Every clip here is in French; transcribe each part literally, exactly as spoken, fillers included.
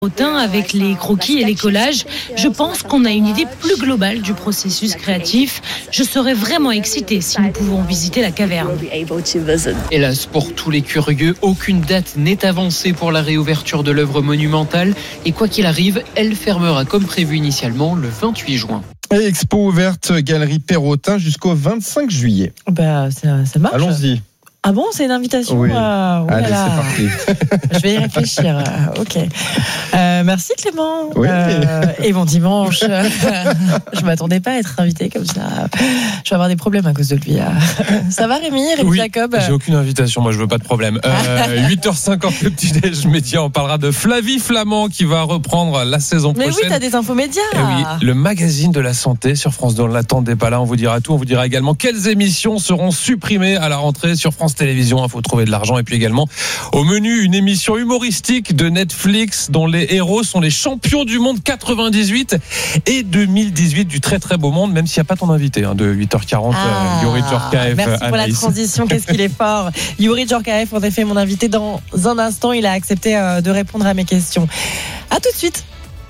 Avec les croquis et les collages, je pense qu'on a une idée plus globale du processus créatif. Je serais vraiment excitée si nous pouvons visiter la caverne. Hélas, pour tous les curieux, aucune date n'est avancée pour la réouverture de l'œuvre monumentale. Et quoi qu'il arrive, elle fermera comme prévu initialement le vingt-huit juin. Et expo ouverte, galerie Perrotin jusqu'au vingt-cinq juillet. Bah, ça, ça marche. Allons-y. Ah bon, c'est une invitation. Oui. euh, oh Allez, là là. c'est parti. Je vais y réfléchir. euh, ok. Euh, merci Clément. Oui. Euh, et bon dimanche. Je m'attendais pas à être invité comme ça. Je vais avoir des problèmes à cause de lui. Ça va Rémi, Rémi Oui, Jacob? j'ai aucune invitation, moi je veux pas de problème. Euh, huit heures cinquante, le petit déj média, on parlera de Flavie Flamand qui va reprendre la saison Mais prochaine. oui, t'as des infos médias. Eh oui, le magazine de la santé sur France deux. On ne l'attendait pas là, on vous dira tout. On vous dira également quelles émissions seront supprimées à la rentrée sur France Télévisions. Il faut trouver de l'argent. Et puis également, au menu, une émission humoristique de Netflix dont les héros sont les champions du monde quatre-vingt-dix-huit et deux mille dix-huit du très très beau monde, même s'il n'y a pas ton invité hein, de huit heures quarante, Ah, euh, Yuri Djorkaeff. merci pour la Anaïs. transition, qu'est-ce qu'il est fort. Yuri Djorkaeff, en effet, mon invité. Dans un instant, il a accepté euh, de répondre à mes questions. À tout de suite.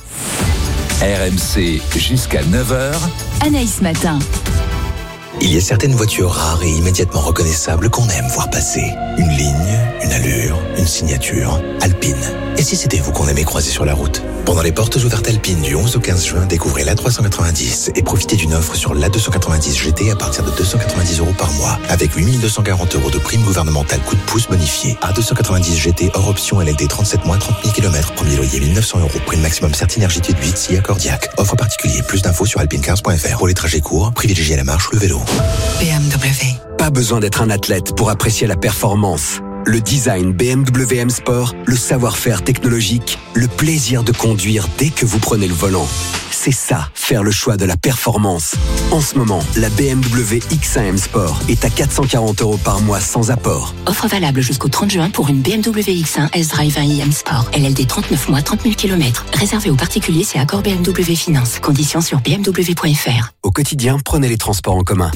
R M C jusqu'à neuf heures. Anaïs Matin. Il y a certaines voitures rares et immédiatement reconnaissables qu'on aime voir passer. Une ligne, une allure, une signature. Alpine. Et si c'était vous qu'on aimait croiser sur la route ? Pendant les portes ouvertes Alpine du onze au quinze juin, découvrez l'A trois cent quatre-vingt-dix et profitez d'une offre sur l'A deux cent quatre-vingt-dix G T à partir de deux cent quatre-vingt-dix euros par mois, avec huit mille deux cent quarante euros de prime gouvernementale coup de pouce bonifié. A deux cent quatre-vingt-dix G T hors option L L D trente-sept mois, trente mille kilomètres, premier loyer mille neuf cents euros, prime maximum Certinergie déduite si accordiaque. Offre particulier, plus d'infos sur alpine quinze point f r. Pour les trajets courts, privilégiez la marche ou le vélo. B M W. Pas besoin d'être un athlète pour apprécier la performance. Le design B M W M Sport, le savoir-faire technologique, le plaisir de conduire dès que vous prenez le volant. C'est ça, faire le choix de la performance. En ce moment, la B M W X un M Sport est à quatre cent quarante euros par mois sans apport. Offre valable jusqu'au trente juin pour une B M W X un S-Drive un i M Sport. L L D trente-neuf mois, trente mille kilomètres. Réservé aux particuliers, c'est accord B M W Finance. Conditions sur b m w point f r. Au quotidien, prenez les transports en commun.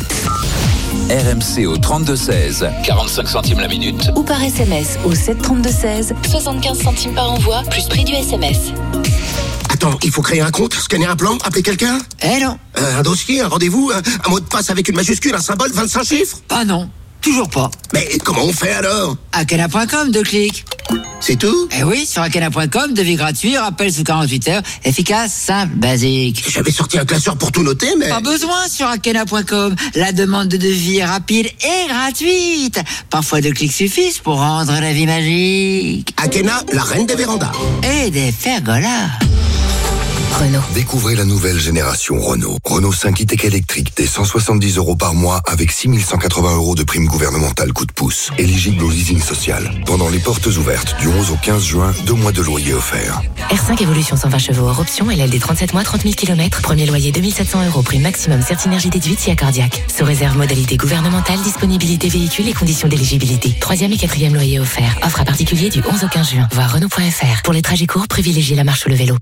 R M C au trente-deux seize, quarante-cinq centimes la minute. Ou par S M S au sept trente-deux seize, soixante-quinze centimes par envoi, plus prix du S M S. Attends, il faut créer un compte, scanner un plan, appeler quelqu'un ? Eh non. Euh, un dossier, un rendez-vous, un, un mot de passe avec une majuscule, un symbole, vingt-cinq chiffres ? Ah non, toujours pas. Mais comment on fait alors ? Akena point com, deux clics. C'est tout ? Eh oui, sur Akena point com, devis gratuit, rappel sous quarante-huit heures, efficace, simple, basique. J'avais sorti un classeur pour tout noter, mais... Pas besoin sur Akena point com. La demande de devis est rapide et gratuite. Parfois deux clics suffisent pour rendre la vie magique. Akena, la reine des vérandas. Et des pergolas. Renault. Découvrez la nouvelle génération Renault. Renault cinq e-Tech électrique dès cent soixante-dix euros par mois avec six mille cent quatre-vingts euros de prime gouvernementale coup de pouce. Éligible au leasing social. Pendant les portes ouvertes du onze au quinze juin, deux mois de loyer offerts. R cinq Evolution cent vingt chevaux hors option, L L D trente-sept mois, trente mille kilomètres. Premier loyer deux mille sept cents euros, prime maximum Certinergie déduite si accordiaque. Sous réserve modalité gouvernementale, disponibilité véhicule et conditions d'éligibilité. Troisième et quatrième loyer offert. Offre à particulier du onze au quinze juin. Voir Renault point f r. Pour les trajets courts, privilégiez la marche ou le vélo.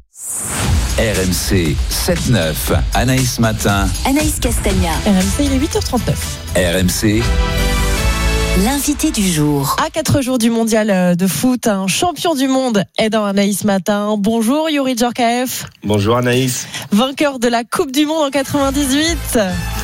R M C sept neuf, Anaïs Matin. Anaïs Castagna. R M C, il est huit heures trente-neuf. R M C. L'invité du jour. À quatre jours du mondial de foot, un champion du monde est dans Anaïs Matin. Bonjour Yuri Djorkaeff. Bonjour Anaïs. Vainqueur de la Coupe du Monde en quatre-vingt-dix-huit.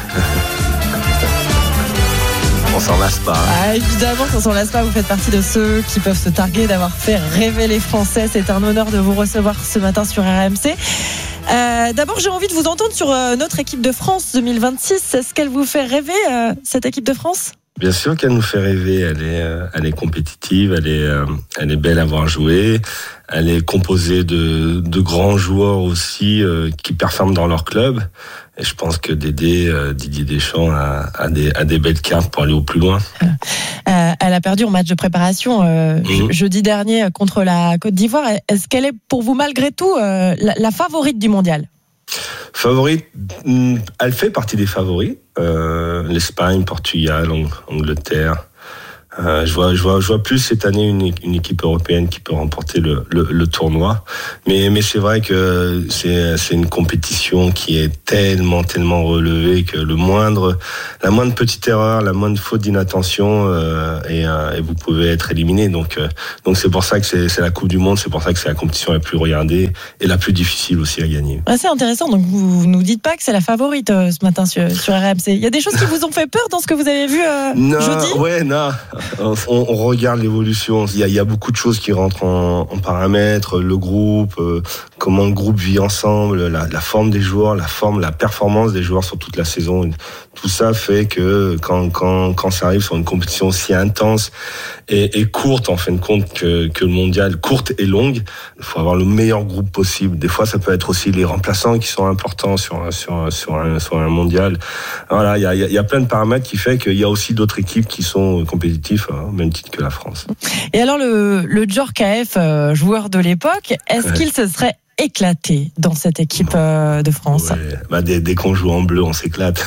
On s'en lasse pas. Hein. Ah, évidemment qu'on s'en lasse pas, vous faites partie de ceux qui peuvent se targuer d'avoir fait rêver les Français. C'est un honneur de vous recevoir ce matin sur R M C. Euh, d'abord, j'ai envie de vous entendre sur euh, notre équipe de France deux mille vingt-six. Est-ce qu'elle vous fait rêver, euh, cette équipe de France ? Bien sûr qu'elle nous fait rêver. Elle est, euh, elle est compétitive, elle est, euh, elle est belle à voir jouer. Elle est composée de, de grands joueurs aussi euh, qui performent dans leur club. Et je pense que Dédé, euh, Didier Deschamps a, a, des, a des belles cartes pour aller au plus loin. Euh, elle a perdu en match de préparation euh, mmh. jeudi dernier contre la Côte d'Ivoire. Est-ce qu'elle est pour vous malgré tout euh, la, la favorite du mondial ? Favorite, elle fait partie des favoris. Euh, L'Espagne, Portugal, Angleterre, Euh, je vois, je vois, je vois plus cette année une, une équipe européenne qui peut remporter le, le, le tournoi. Mais, mais c'est vrai que c'est, c'est une compétition qui est tellement, tellement relevée que le moindre, la moindre petite erreur, la moindre faute d'inattention, euh, et, euh, et vous pouvez être éliminé. Donc, euh, donc c'est pour ça que c'est, c'est la Coupe du Monde, c'est pour ça que c'est la compétition la plus regardée et la plus difficile aussi à gagner. Ah, c'est intéressant. Donc vous, vous nous dites pas que c'est la favorite euh, ce matin sur, sur R M C. Il y a des choses qui vous ont fait peur dans ce que vous avez vu euh, non, jeudi? Ouais, non. On, on regarde l'évolution. Il y, a, il y a beaucoup de choses qui rentrent en, en paramètres. Le groupe, euh, comment le groupe vit ensemble, la, la forme des joueurs, la forme, la performance des joueurs sur toute la saison. Tout ça fait que quand, quand, quand ça arrive sur une compétition aussi intense et, et courte, en fin de compte, que, que le mondial, courte et longue, il faut avoir le meilleur groupe possible. Des fois, ça peut être aussi les remplaçants qui sont importants sur, sur, sur, un, sur un mondial. Voilà, il y a, il y a plein de paramètres qui fait qu'il y a aussi d'autres équipes qui sont compétitives, au même titre que la France. Et alors, le, le Djorkaeff, euh, joueur de l'époque, est-ce ouais. qu'il se serait éclaté dans cette équipe euh, de France? Ouais. Bah, dès, dès qu'on joue en bleu, on s'éclate.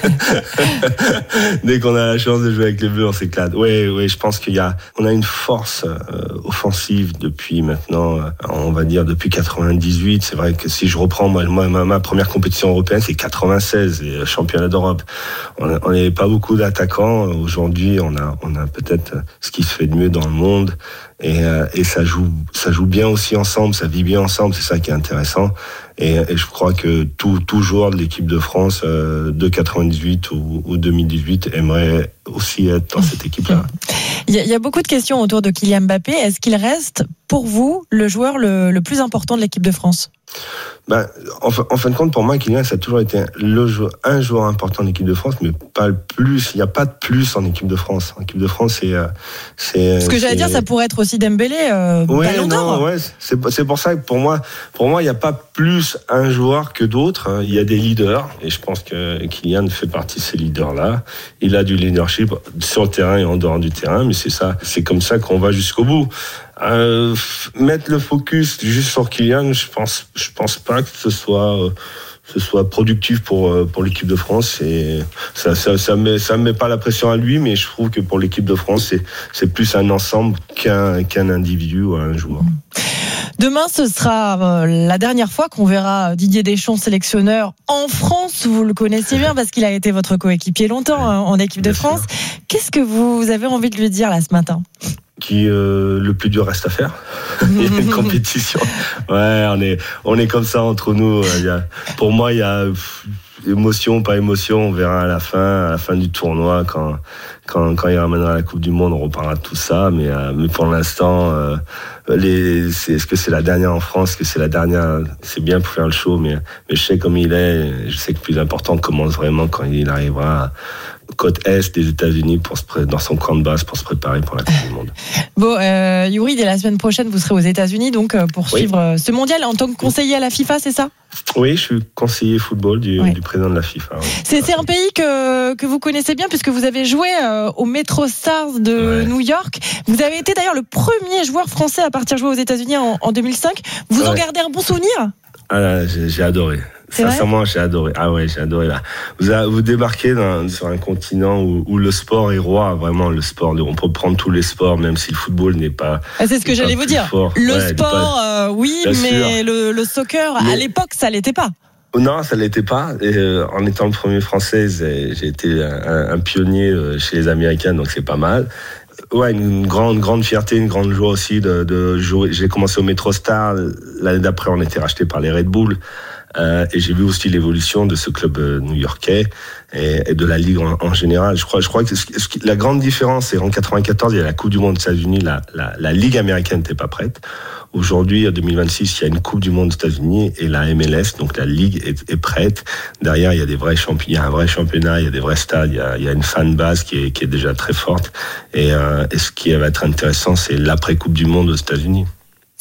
Dès qu'on a la chance de jouer avec les bleus, on s'éclate. Oui, oui, je pense qu'il y a, on a une force euh, offensive depuis maintenant, euh, on va dire depuis quatre-vingt-dix-huit. C'est vrai que si je reprends moi, moi ma, ma première compétition européenne, c'est quatre-vingt-seize, et championnat d'Europe. On n'avait pas beaucoup d'attaquants. Aujourd'hui, on a, on a peut-être ce qui se fait de mieux dans le monde. Et, euh, et ça joue, ça joue bien aussi ensemble, ça vit bien ensemble, c'est ça qui est intéressant. Et, et je crois que tout, tout joueur de l'équipe de France euh, de quatre-vingt-dix-huit ou, ou deux mille dix-huit aimerait aussi être dans cette équipe-là. Il y, a, il y a beaucoup de questions autour de Kylian Mbappé. Est-ce qu'il reste, pour vous, le joueur le, le plus important de l'équipe de France? Ben, en, en fin de compte, pour moi, Kylian, ça a toujours été le joueur, un joueur important de l'équipe de France, mais pas le plus. Il n'y a pas de plus en équipe de France. En équipe de France, c'est... c'est Ce que j'allais c'est... dire, ça pourrait être aussi Dembélé, euh, oui, Ballon d'Or. Ouais, c'est, c'est pour ça que pour moi, pour moi, il n'y a pas plus un joueur que d'autres. Il y a des leaders, et je pense que Kylian fait partie de ces leaders-là. Il a du leadership sur le terrain et en dehors du terrain, mais c'est ça, c'est comme ça qu'on va jusqu'au bout. Euh, mettre le focus juste sur Kylian, je pense, je pense pas que ce soit, euh, ce soit productif pour pour l'équipe de France. Et ça, ça, ça met, ça met pas la pression à lui, mais je trouve que pour l'équipe de France, c'est, c'est plus un ensemble qu'un qu'un individu ou un joueur. Demain, ce sera la dernière fois qu'on verra Didier Deschamps sélectionneur en France. Vous le connaissez bien parce qu'il a été votre coéquipier longtemps en équipe de France. Qu'est-ce que vous avez envie de lui dire là ce matin? Qui euh, le plus dur reste à faire. Il y a une compétition. Ouais, on est on est comme ça entre nous. Il y a, pour moi, il y a pff, émotion, pas émotion. On verra à la fin, à la fin du tournoi, quand quand quand il ramènera la Coupe du Monde, on reparlera de tout ça. Mais euh, mais pour l'instant, euh, les c'est, est-ce que c'est la dernière en France? Est-ce que c'est la dernière? C'est bien pour faire le show, mais mais je sais comme il est. Je sais que le plus important commence vraiment quand il arrivera côte est des États-Unis pour se pré- dans son camp de base pour se préparer pour la Coupe du Monde. Bon, euh, Youri, dès la semaine prochaine, vous serez aux États-Unis donc pour oui. suivre ce mondial en tant que conseiller à la FIFA, c'est ça? Oui, je suis conseiller football du, oui. du président de la FIFA. Oui. C'est, c'est un pays que que vous connaissez bien puisque vous avez joué euh, au Metro Stars de ouais. New York. Vous avez été d'ailleurs le premier joueur français à partir jouer aux États-Unis en, en deux mille cinq. Vous ouais. en gardez un bon souvenir? Ah là, j'ai, j'ai adoré. C'est Sincèrement, vrai j'ai adoré. Ah ouais, j'ai adoré là. Vous, a, vous débarquez dans, sur un continent où, où le sport est roi. Vraiment, le sport. On peut prendre tous les sports, même si le football n'est pas. Ah, c'est ce que j'allais vous dire. Fort. Le ouais, sport, pas, euh, oui, mais le, le soccer, mais, à l'époque, ça l'était pas. Non, ça l'était pas. Et, euh, en étant le premier français, j'ai été un, un pionnier chez les Américains, donc c'est pas mal. Ouais, une grande, grande fierté, une grande joie aussi de, de jouer. J'ai commencé au Metro Star. L'année d'après, on était racheté par les Red Bull. Euh, et j'ai vu aussi l'évolution de ce club euh, new-yorkais et, et de la Ligue en, en général. Je crois, je crois que ce, ce, la grande différence, c'est en quatre-vingt-quatorze, il y a la Coupe du Monde aux États-Unis, la, la, la Ligue américaine n'était pas prête. Aujourd'hui, en deux mille vingt-six, il y a une Coupe du Monde aux États-Unis et la M L S, donc la Ligue est, est prête. Derrière, il y a des vrais champions, il y a un vrai championnat, il y a des vrais stades, il y a, il y a une fan base qui est, qui est déjà très forte. Et, euh, et ce qui va être intéressant, c'est l'après Coupe du Monde aux États-Unis. C'est-à-dire ?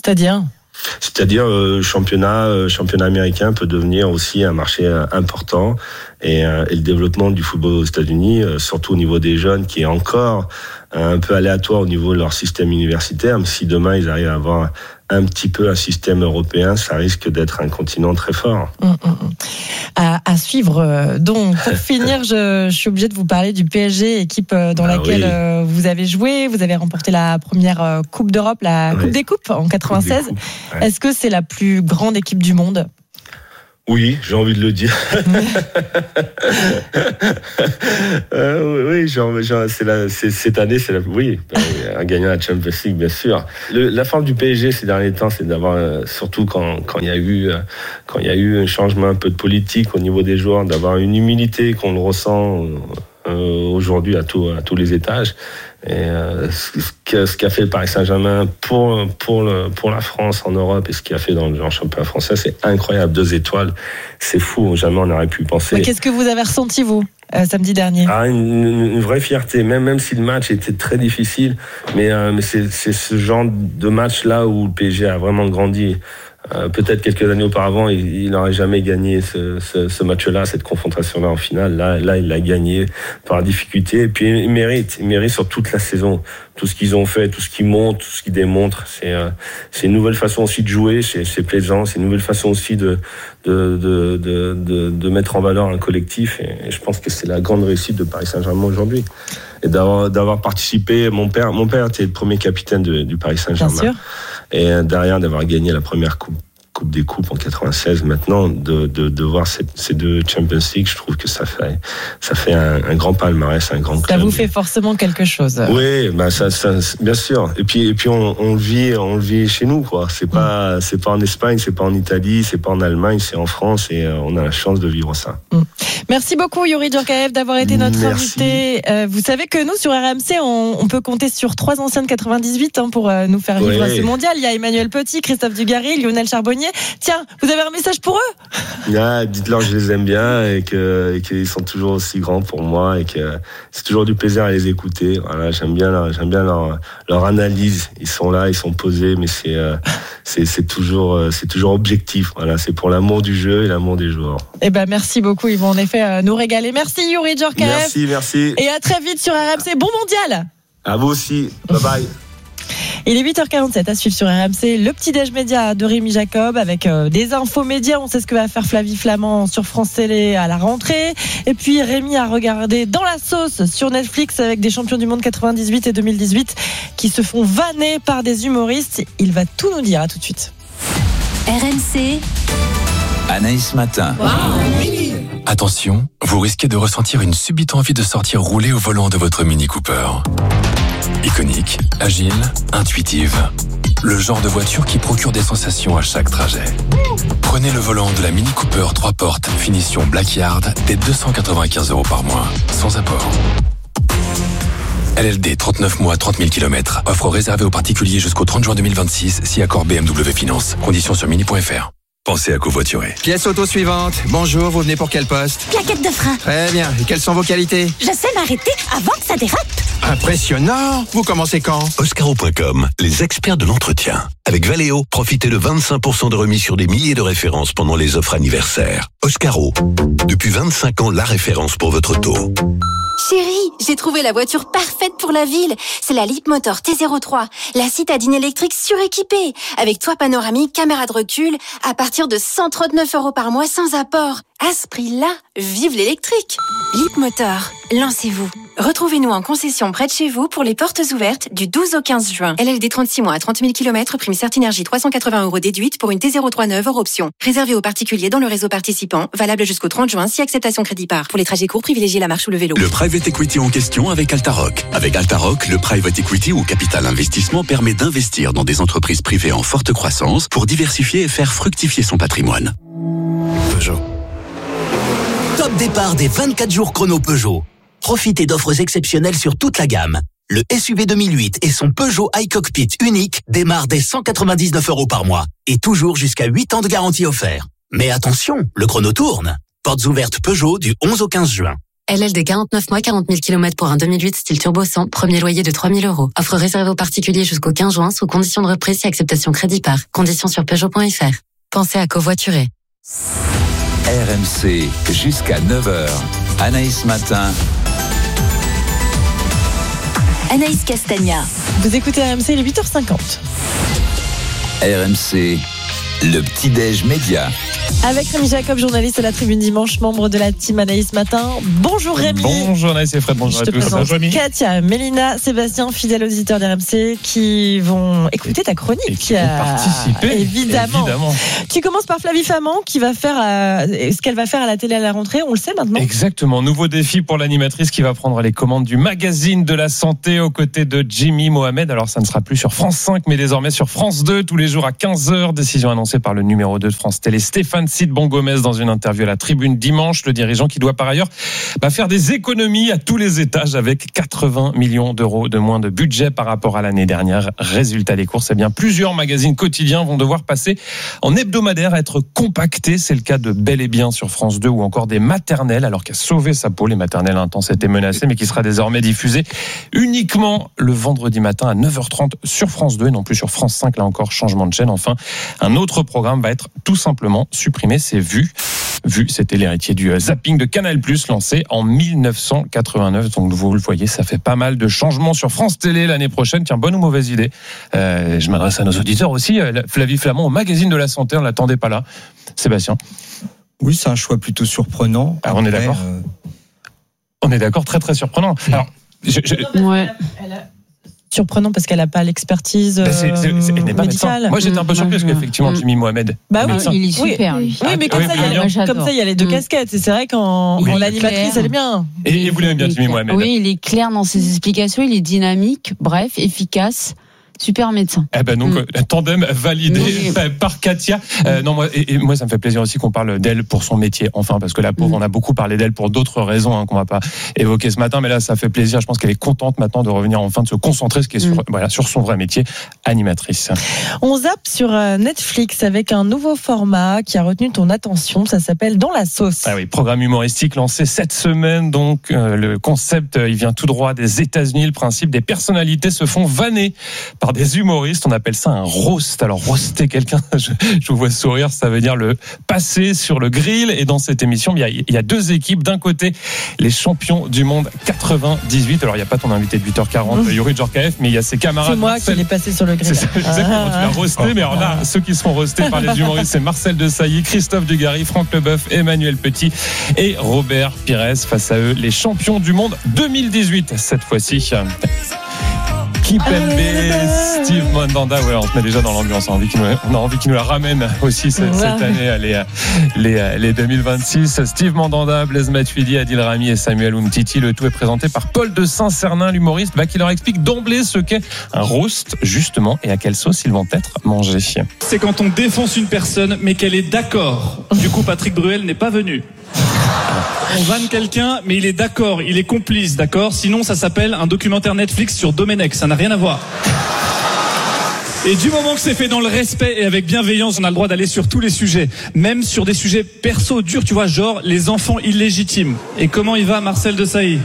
C'est-à-dire euh, championnat euh, championnat américain peut devenir aussi un marché euh, important et, euh, et le développement du football aux États-Unis, euh, surtout au niveau des jeunes, qui est encore un peu aléatoire au niveau de leur système universitaire. Mais si demain ils arrivent à avoir un petit peu un système européen, ça risque d'être un continent très fort. Mmh, mmh. À, à suivre. Donc, pour finir, je, je suis obligée de vous parler du P S G, équipe dans ah laquelle oui. vous avez joué. Vous avez remporté la première Coupe d'Europe, la oui. Coupe des Coupes en quatre-vingt-seize. Coupes, ouais. Est-ce que c'est la plus grande équipe du monde ? Oui, j'ai envie de le dire. euh, oui, genre, genre, c'est la, c'est, cette année, c'est la, oui, un gagnant à la Champions League, bien sûr. Le, la force du P S G ces derniers temps, c'est d'avoir, euh, surtout quand, quand il y a eu, euh, quand il y a eu un changement un peu de politique au niveau des joueurs, d'avoir une humilité qu'on le ressent euh, aujourd'hui à, tout, à tous les étages. Et euh, ce qu'a fait le Paris Saint-Germain pour pour le pour la France en Europe et ce qu'il a fait dans le championnat français, c'est incroyable. Deux étoiles, c'est fou. Jamais on n'aurait pu penser. Mais qu'est-ce que vous avez ressenti vous euh, samedi dernier ? Ah, une, une vraie fierté. Même même si le match était très difficile, mais euh, mais c'est c'est ce genre de match là où le P S G a vraiment grandi. Euh, peut-être quelques années auparavant, il n'aurait jamais gagné ce, ce, ce match-là, cette confrontation-là en finale. Là, là, il l'a gagné par difficulté. Et puis, il mérite, il mérite sur toute la saison. Tout ce qu'ils ont fait, tout ce qu'ils montrent, tout ce qu'ils démontrent, c'est, euh, c'est une nouvelle façon aussi de jouer. C'est, c'est plaisant. C'est une nouvelle façon aussi de, de, de, de, de, de mettre en valeur un collectif. Et, et je pense que c'est la grande réussite de Paris Saint-Germain aujourd'hui. Et d'avoir, d'avoir participé, mon père, mon père était le premier capitaine de, du Paris Saint-Germain. Bien sûr. Et derrière, d'avoir gagné la première coupe, coupe des coupes en quatre-vingt-seize, maintenant, de, de, de voir ces, ces deux Champions League, je trouve que ça fait, ça fait un, un grand palmarès, un grand club. Ça vous fait forcément quelque chose. Oui, bah ça, ça, bien sûr. Et puis, et puis on, on le vit, on le vit chez nous, quoi. C'est pas, mmh. c'est pas en Espagne, c'est pas en Italie, c'est pas en Allemagne, c'est en France, et euh, on a la chance de vivre ça. Mmh. Merci beaucoup, Youri Djorkaeff, d'avoir été notre Merci. invité. Euh, vous savez que nous, sur R M C, on, on peut compter sur trois anciens de quatre-vingt-dix-huit hein, pour euh, nous faire vivre ouais. ce mondial. Il y a Emmanuel Petit, Christophe Dugarry, Lionel Charbonnier. Tiens, vous avez un message pour eux ? Ah, dites-leur que je les aime bien et, que, et qu'ils sont toujours aussi grands pour moi et que c'est toujours du plaisir à les écouter. Voilà, j'aime bien leur, j'aime bien leur, leur analyse. Ils sont là, ils sont posés, mais c'est, euh, c'est, c'est toujours, c'est toujours objectif. Voilà, c'est pour l'amour du jeu et l'amour des joueurs. Eh ben, merci beaucoup. Ils vont en effet euh, nous régaler. Merci, Youri Djorkaeff. Merci, merci. Et à très vite sur R M C. Bon mondial. À vous aussi. Bye bye. Il est huit heures quarante-sept à suivre sur R M C, le petit déj média de Rémi Jacob avec euh, des infos médias. On sait ce que va faire Flavie Flamand sur France Télé à la rentrée. Et puis Rémi a regardé Dans la sauce sur Netflix avec des champions du monde quatre-vingt-dix-huit et deux mille dix-huit qui se font vanner par des humoristes. Il va tout nous dire. À tout de suite. R M C. Anaïs Matin. Wow. Attention, vous risquez de ressentir une subite envie de sortir rouler au volant de votre Mini Cooper. Iconique, agile, intuitive. Le genre de voiture qui procure des sensations à chaque trajet. Prenez le volant de la Mini Cooper trois portes, finition Black Yard, dès deux cent quatre-vingt-quinze euros par mois, sans apport. L L D, trente-neuf mois, trente mille kilomètres. Offre réservée aux particuliers jusqu'au trente juin deux mille vingt-six, si accord B M W Finance. Conditions sur mini point f r. Pensez à covoiturer. Pièce auto suivante. Bonjour, vous venez pour quel poste ? Plaquette de frein. Très bien. Et quelles sont vos qualités ? Je sais m'arrêter avant que ça dérape. Impressionnant. Vous commencez quand ? Oscaro point com, les experts de l'entretien. Avec Valeo, profitez de vingt-cinq pour cent de remise sur des milliers de références pendant les offres anniversaires. Oscaro, depuis vingt-cinq ans, la référence pour votre auto. Chérie, j'ai trouvé la voiture parfaite pour la ville. C'est la Leapmotor T zéro trois, la citadine électrique suréquipée, avec toit panoramique, caméra de recul, à partir de cent trente-neuf euros par mois sans apport. À ce prix-là, vive l'électrique. Leapmotor, lancez-vous. Retrouvez-nous en concession près de chez vous pour les portes ouvertes du douze au quinze juin. L L D trente-six mois à trente mille kilomètres, prime Certinergie trois cent quatre-vingts euros déduite pour une T zéro trois neuve hors option. Réservé aux particuliers dans le réseau participant, valable jusqu'au trente juin si acceptation crédit par. Pour les trajets courts, privilégiez la marche ou le vélo. Le private equity en question avec Altaroc. Avec Altaroc, le private equity ou capital investissement permet d'investir dans des entreprises privées en forte croissance pour diversifier et faire fructifier son patrimoine. Peugeot. Top départ des vingt-quatre jours chrono Peugeot. Profitez d'offres exceptionnelles sur toute la gamme. Le S U V deux mille huit et son Peugeot iCockpit unique démarrent dès cent quatre-vingt-dix-neuf euros par mois et toujours jusqu'à huit ans de garantie offert. Mais attention, le chrono tourne. Portes ouvertes Peugeot du onze au quinze juin. L L D quarante-neuf mois, quarante mille kilomètres pour un deux mille huit style turbo cent, premier loyer de trois mille euros. Offre réservée aux particuliers jusqu'au quinze juin sous condition de reprise et acceptation crédit par. Conditions sur Peugeot point f r. Pensez à covoiturer. R M C jusqu'à neuf heures. Anaïs Matin. Anaïs Castagna. Vous écoutez R M C, il est huit heures cinquante. R M C, le petit-déj média. Avec Rémi Jacob, journaliste à la Tribune Dimanche, membre de la team Anaïs Matin. Bonjour Rémi. Bonjour Anaïs et Fred, bonjour Je à te tous. présente Bonjour Rémi. Katia, Mélina, Sébastien, fidèles auditeurs d'R M C qui vont écouter ta chronique. Et qui vont participer. Évidemment. Évidemment. Tu commences par Flavie Flamand qui va faire euh, ce qu'elle va faire à la télé à la rentrée, on le sait maintenant. Exactement, nouveau défi pour l'animatrice qui va prendre les commandes du magazine de la santé aux côtés de Jimmy Mohamed. Alors ça ne sera plus sur France cinq mais désormais sur France deux tous les jours à quinze heures. Décision annoncée par le numéro deux de France Télé, Stéphane Sidbon-Gomez, dans une interview à la Tribune dimanche. Le dirigeant qui doit par ailleurs bah, faire des économies à tous les étages avec quatre-vingts millions d'euros de moins de budget par rapport à l'année dernière. Résultat des courses, eh bien, plusieurs magazines quotidiens vont devoir passer en hebdomadaire à être compactés. C'est le cas de Bel et Bien sur France deux ou encore des maternelles, alors qu'à sauver sa peau, les maternelles intenses étaient menacées, mais qui sera désormais diffusée uniquement le vendredi matin à neuf heures trente sur France deux et non plus sur France cinq. Là encore, changement de chaîne. Enfin, un autre programme va être tout simplement supprimé, c'est Vue. Vue, c'était l'héritier du zapping de Canal+, lancé en dix-neuf cent quatre-vingt-neuf. Donc vous le voyez, ça fait pas mal de changements sur France Télé l'année prochaine. Tiens, bonne ou mauvaise idée. euh, Je m'adresse à nos auditeurs aussi. Flavie Flamand au magazine de la santé, on ne l'attendait pas là. Sébastien. Oui, c'est un choix plutôt surprenant. Alors, on est d'accord euh... On est d'accord, très très surprenant. Alors, je, je... ouais. Surprenant parce qu'elle n'a pas l'expertise euh, bah c'est, c'est, c'est, elle n'est pas médecin. Moi j'étais un peu surpris parce qu'effectivement Jimmy Mohamed. Bah oui, médecin. il est super. Oui, oui mais comme, ah, ça, oui, il y a, comme ça il y a les deux mmh. casquettes. Et c'est vrai qu'en oui, l'animatrice elle est bien. Et, et vous l'aimez bien Jimmy Mohamed? Oui, il est clair dans ses explications, il est dynamique, bref, efficace. Super médecin. Eh ben donc mmh. tandem validé oui. par Katia. Euh, non moi et, et moi ça me fait plaisir aussi qu'on parle d'elle pour son métier. Enfin parce que la pauvre mmh. on a beaucoup parlé d'elle pour d'autres raisons hein, qu'on va pas évoquer ce matin, mais là ça fait plaisir. Je pense qu'elle est contente maintenant de revenir enfin de se concentrer ce qui est sur, mmh. voilà sur son vrai métier, animatrice. On zappe sur Netflix avec un nouveau format qui a retenu ton attention. Ça s'appelle Dans la sauce. Ah oui, programme humoristique lancé cette semaine. Donc euh, le concept il vient tout droit des États-Unis. Le principe des personnalités se font vanner par des humoristes, on appelle ça un roast. Alors roaster quelqu'un, je, je vous vois sourire, ça veut dire le passer sur le grill. Et dans cette émission, il y a, il y a deux équipes. D'un côté, les champions du monde quatre-vingt-dix-huit. Alors il n'y a pas ton invité de huit heures quarante, Yuri Djorkaeff, mais il y a ses camarades. C'est moi Marcel... qui l'ai passé sur le grill. C'est ça, exactement, ah, tu l'as roasté. Mais alors là, ceux qui seront roastés par les humoristes, c'est Marcel Desailly, Christophe Dugarry, Franck Leboeuf, Emmanuel Petit et Robert Pires. Face à eux, les champions du monde deux mille dix-huit cette fois-ci. Kipembe, Steve Mandanda, ouais, on se met déjà dans l'ambiance. On a envie qu'il nous, on a envie qu'il nous la ramène aussi cette, cette année, les, les, les deux mille vingt-six. Steve Mandanda, Blaise Matuidi, Adil Rami et Samuel Umtiti. Le tout est présenté par Paul de Saint-Cernin, l'humoriste, bah, qui leur explique d'emblée ce qu'est un roast, justement, et à quelle sauce ils vont être mangés. C'est quand on défonce une personne, mais qu'elle est d'accord. Du coup, Patrick Bruel n'est pas venu. On vanne quelqu'un, mais il est d'accord, il est complice, d'accord? Sinon, ça s'appelle un documentaire Netflix sur Domenech, ça n'a rien à voir. Et du moment que c'est fait dans le respect et avec bienveillance, on a le droit d'aller sur tous les sujets, même sur des sujets perso durs, tu vois, genre les enfants illégitimes. Et comment il va, Marcel Desailly?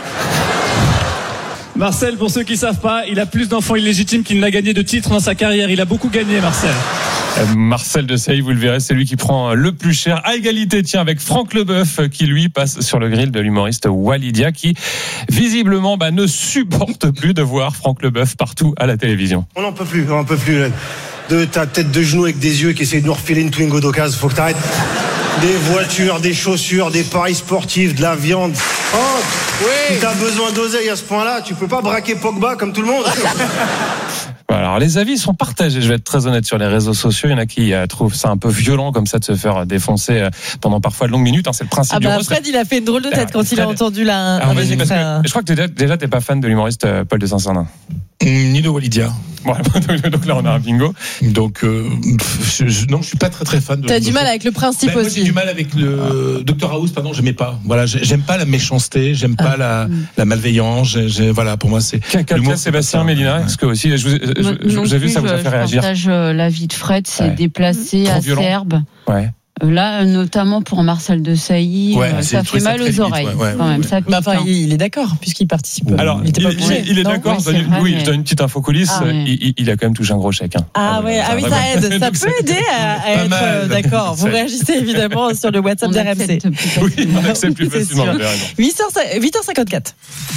Marcel, pour ceux qui savent pas, il a plus d'enfants illégitimes qu'il n'a gagné de titres dans sa carrière. Il a beaucoup gagné, Marcel. Marcel Desailly, vous le verrez, c'est lui qui prend le plus cher. À égalité, tiens, avec Franck Leboeuf, qui lui passe sur le grill de l'humoriste Walidia, qui visiblement bah, ne supporte plus de voir Franck Leboeuf partout à la télévision. On n'en peut plus, on n'en peut plus. De ta tête de genou avec des yeux qui essaie de nous refiler une Twingo d'occasion, faut que t'arrêtes. Des voitures, des chaussures, des paris sportifs, de la viande. Oh, oui. Si t'as besoin d'oseille à ce point-là, tu peux pas braquer Pogba comme tout le monde. Alors les avis sont partagés, je vais être très honnête, sur les réseaux sociaux. Il y en a qui euh, trouvent ça un peu violent comme ça de se faire défoncer euh, pendant parfois de longues minutes, hein, c'est le principe ah du bah roast. Fred il a fait une drôle de tête ah, quand Fred, il a entendu là. Alors, vas-y, parce que je crois que déjà, déjà t'es pas fan de l'humoriste euh, Paul de Saint-Cernin. Ni de Walidia. Bon, donc là on a un bingo. Donc euh, je, je, non, je suis pas très très fan de. T'as de du mal avec le principe ben, aussi. Moi j'ai du mal avec le ah. docteur House, pardon, j'aimais pas. Voilà, j'aime pas la méchanceté, j'aime ah. pas la, la malveillance. J'ai, j'ai, voilà, pour moi c'est. Quelqu'un, Sébastien, Mélina, est-ce que aussi, je vous, je, je, vous ai vu, ça vous a fait réagir. Je partage l'avis de Fred, c'est ouais. déplacé, acerbe. Ouais. Là, notamment pour Marcel Desailly, Ouais, euh, c'est- ça je trouvais fait ça mal très aux vite, oreilles. ouais, ouais, quand même, ouais. ça pique, Bah, enfin, hein. il, il est d'accord puisqu'il participe. Alors, il était il, pas il- obligé. il est Non, d'accord. ouais, je donne c'est une- vrai, oui, mais- je donne une petite info coulisse. Ah, ouais. il, il- il a quand même touché un gros chèque. hein. Ah, ouais, ah oui, ça aide. Ça Donc, peut c'est- aider à, à Pas être mal. euh, d'accord. Vous Ça- réagissez évidemment sur le WhatsApp On d'R M C. accepte plus Oui, facilement. on accepte plus C'est facilement. sûr. vous avez raison. huit heures cinquante-quatre.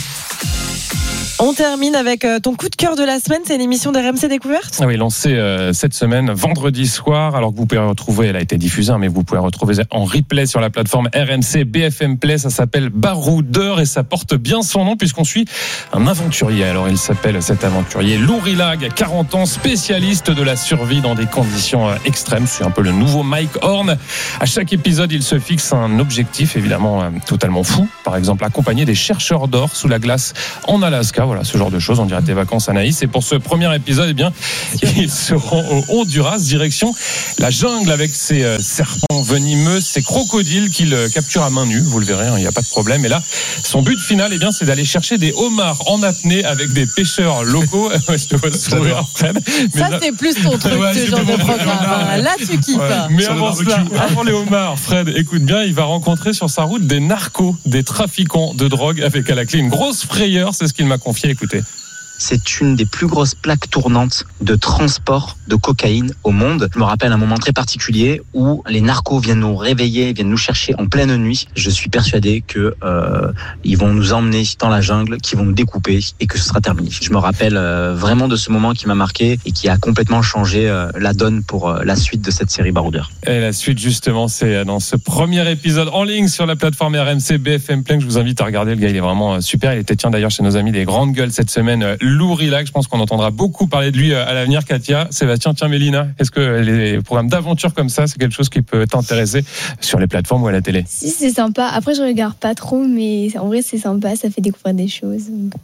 On termine avec euh, ton coup de cœur de la semaine, c'est l'émission d'R M C Découverte. Ah oui, lancée euh, cette semaine, vendredi soir, alors que vous pouvez retrouver, elle a été diffusée, hein, mais vous pouvez retrouver en replay sur la plateforme R M C B F M Play. Ça s'appelle Baroudeur et ça porte bien son nom puisqu'on suit un aventurier. Alors il s'appelle cet aventurier Lourilag, quarante ans, spécialiste de la survie dans des conditions euh, extrêmes. C'est un peu le nouveau Mike Horn. À chaque épisode, il se fixe un objectif évidemment euh, totalement fou. Par exemple, accompagner des chercheurs d'or sous la glace en Alaska. Voilà, ce genre de choses. On dirait tes vacances, Anaïs. Et pour ce premier épisode, eh bien, ils seront au Honduras, direction la jungle avec ses euh, serpents venimeux, ses crocodiles qu'il euh, capture à main nue. Vous le verrez, il hein, n'y a pas de problème. Et là, son but final, eh bien, c'est d'aller chercher des homards en apnée avec des pêcheurs locaux. Je te vois sourire, Fred. Mais Ça, là- c'est plus ton truc, Ouais, ce c'est genre mon de truc. programme. Là, tu kiffes. Ouais. Mais Sur le avant barbecue. cela, avant les homards, Fred, écoute bien, il va rencontrer sur sa route des narcos, des trafiquants de drogue avec à la clé une grosse frayeur. C'est ce qu'il m'a confié. Écoutez. C'est une des plus grosses plaques tournantes de transport de cocaïne au monde. Je me rappelle un moment très particulier où les narcos viennent nous réveiller, viennent nous chercher en pleine nuit. Je suis persuadé que euh, ils vont nous emmener dans la jungle, qu'ils vont nous découper et que ce sera terminé. Je me rappelle euh, vraiment de ce moment qui m'a marqué et qui a complètement changé euh, la donne pour euh, la suite de cette série Baroudeur. Et la suite, justement, c'est dans ce premier épisode en ligne sur la plateforme R M C B F M Play que je vous invite à regarder. Le gars, il est vraiment super. Il était, tiens, d'ailleurs, chez nos amis des Grandes Gueules cette semaine. Lourilag, je pense qu'on entendra beaucoup parler de lui à l'avenir. Katia, Sébastien, tiens, Mélina, est-ce que les programmes d'aventure comme ça, c'est quelque chose qui peut t'intéresser sur les plateformes ou à la télé? Si, c'est sympa. Après, je regarde pas trop, mais en vrai, c'est sympa. Ça fait découvrir des choses.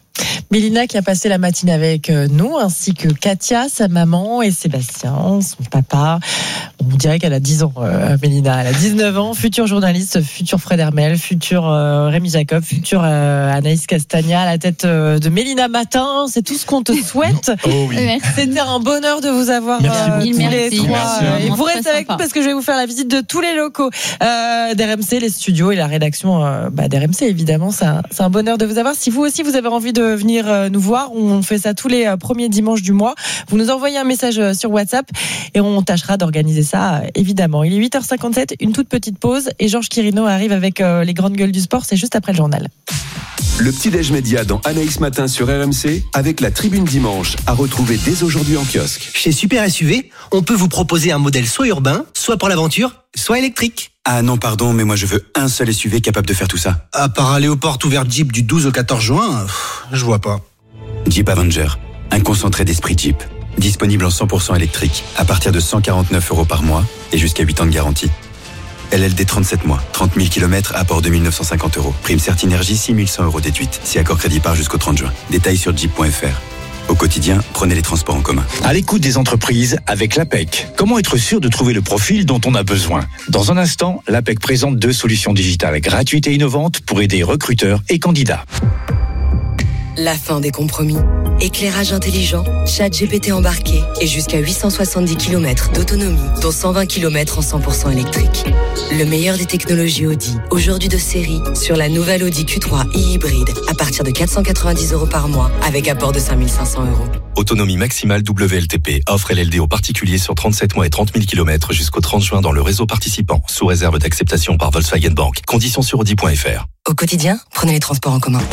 Mélina qui a passé la matinée avec nous, ainsi que Katia, sa maman, et Sébastien, son papa. On dirait qu'elle a dix ans, euh, Mélina. Elle a dix-neuf ans, future journaliste, futur Fred Hermel, futur euh, Rémi Jacob, futur euh, Anaïs Castagna, à la tête euh, de Mélina Matin. C'est tout ce qu'on te souhaite. Oh oui. C'était un bonheur de vous avoir Merci euh, beaucoup. tous les Merci. trois. Merci. Euh, et Vraiment vous très restez avec sympa. nous parce que je vais vous faire la visite de tous les locaux euh, d'R M C, les studios et la rédaction euh, bah, d'R M C, évidemment. C'est un, c'est un bonheur de vous avoir. Si vous aussi, vous avez envie de venir euh, nous voir, on fait ça tous les euh, premiers dimanches du mois. Vous nous envoyez un message euh, sur WhatsApp et on tâchera d'organiser ça, euh, évidemment. Il est huit heures cinquante-sept, une toute petite pause et Georges Quirino arrive avec euh, les grandes gueules du sport. C'est juste après le journal. Le petit-déj média dans Anaïs Matin sur R M C avec la Tribune Dimanche à retrouver dès aujourd'hui en kiosque. Chez Super S U V, on peut vous proposer un modèle soit urbain, soit pour l'aventure, soit électrique. Ah non, pardon, mais moi je veux un seul S U V capable de faire tout ça. À part aller aux portes ouvertes Jeep du douze au quatorze juin, pff, je vois pas. Jeep Avenger, un concentré d'esprit Jeep. Disponible en cent pour cent électrique, à partir de cent quarante-neuf euros par mois et jusqu'à huit ans de garantie. L L D trente-sept mois, trente mille kilomètres, apport deux mille neuf cent cinquante euros. Prime Certinergie, six mille cent euros déduite. Si accord crédit part jusqu'au trente juin. Détails sur jeep point f r. Au quotidien, prenez les transports en commun. À l'écoute des entreprises avec l'A P E C. Comment être sûr de trouver le profil dont on a besoin? Dans un instant, l'A P E C présente deux solutions digitales gratuites et innovantes pour aider recruteurs et candidats. La fin des compromis. Éclairage intelligent, ChatGPT embarqué et jusqu'à huit cent soixante-dix kilomètres d'autonomie, dont cent vingt kilomètres en cent pour cent électrique. Le meilleur des technologies Audi, aujourd'hui de série, sur la nouvelle Audi Q trois e-hybride à partir de quatre cent quatre-vingt-dix euros par mois avec apport de cinq mille cinq cents euros. Autonomie maximale W L T P. Offre L L D aux particuliers sur trente-sept mois et trente mille kilomètres jusqu'au trente juin dans le réseau participant, sous réserve d'acceptation par Volkswagen Bank. Conditions sur audi point f r. Au quotidien, prenez les transports en commun.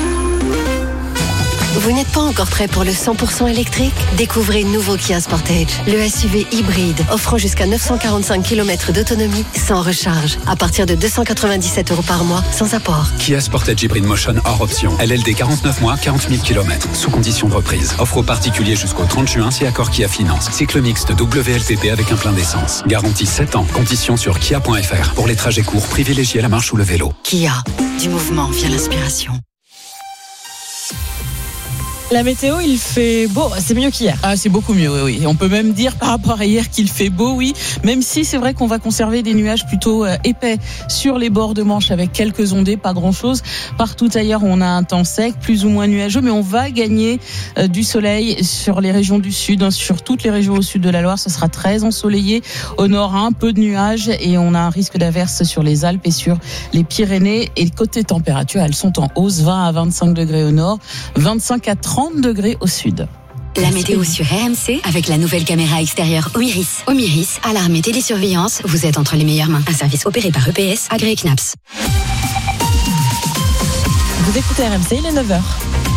Vous n'êtes pas encore prêt pour le cent pour cent électrique? Découvrez nouveau Kia Sportage, le S U V hybride offrant jusqu'à neuf cent quarante-cinq kilomètres d'autonomie sans recharge, à partir de deux cent quatre-vingt-dix-sept euros par mois, sans apport. Kia Sportage Hybrid Motion hors option. L L D quarante-neuf mois, quarante mille kilomètres, sous condition de reprise. Offre aux particuliers jusqu'au trente juin si accord Kia Finance. Cycle mixte W L T P avec un plein d'essence. Garantie sept ans. Conditions sur kia point f r. Pour les trajets courts, privilégiez la marche ou le vélo. Kia, du mouvement vient l'inspiration. La météo, il fait beau, c'est mieux qu'hier. Ah, c'est beaucoup mieux, oui, oui. On peut même dire par rapport à hier qu'il fait beau, oui. Même si c'est vrai qu'on va conserver des nuages plutôt euh, épais sur les bords de Manche avec quelques ondées, pas grand-chose. Partout ailleurs, on a un temps sec, plus ou moins nuageux, mais on va gagner euh, du soleil sur les régions du sud, hein, sur toutes les régions au sud de la Loire. Ce sera très ensoleillé. Au nord, un peu de nuages et on a un risque d'averse sur les Alpes et sur les Pyrénées. Et côté température, elles sont en hausse, vingt à vingt-cinq degrés au nord, vingt-cinq à trente degrés au sud. La météo sur R M C avec la nouvelle caméra extérieure Omiris. Omiris, alarme et télésurveillance, vous êtes entre les meilleures mains. Un service opéré par E P S, agréé C N A P S. Vous écoutez R M C, il est neuf heures.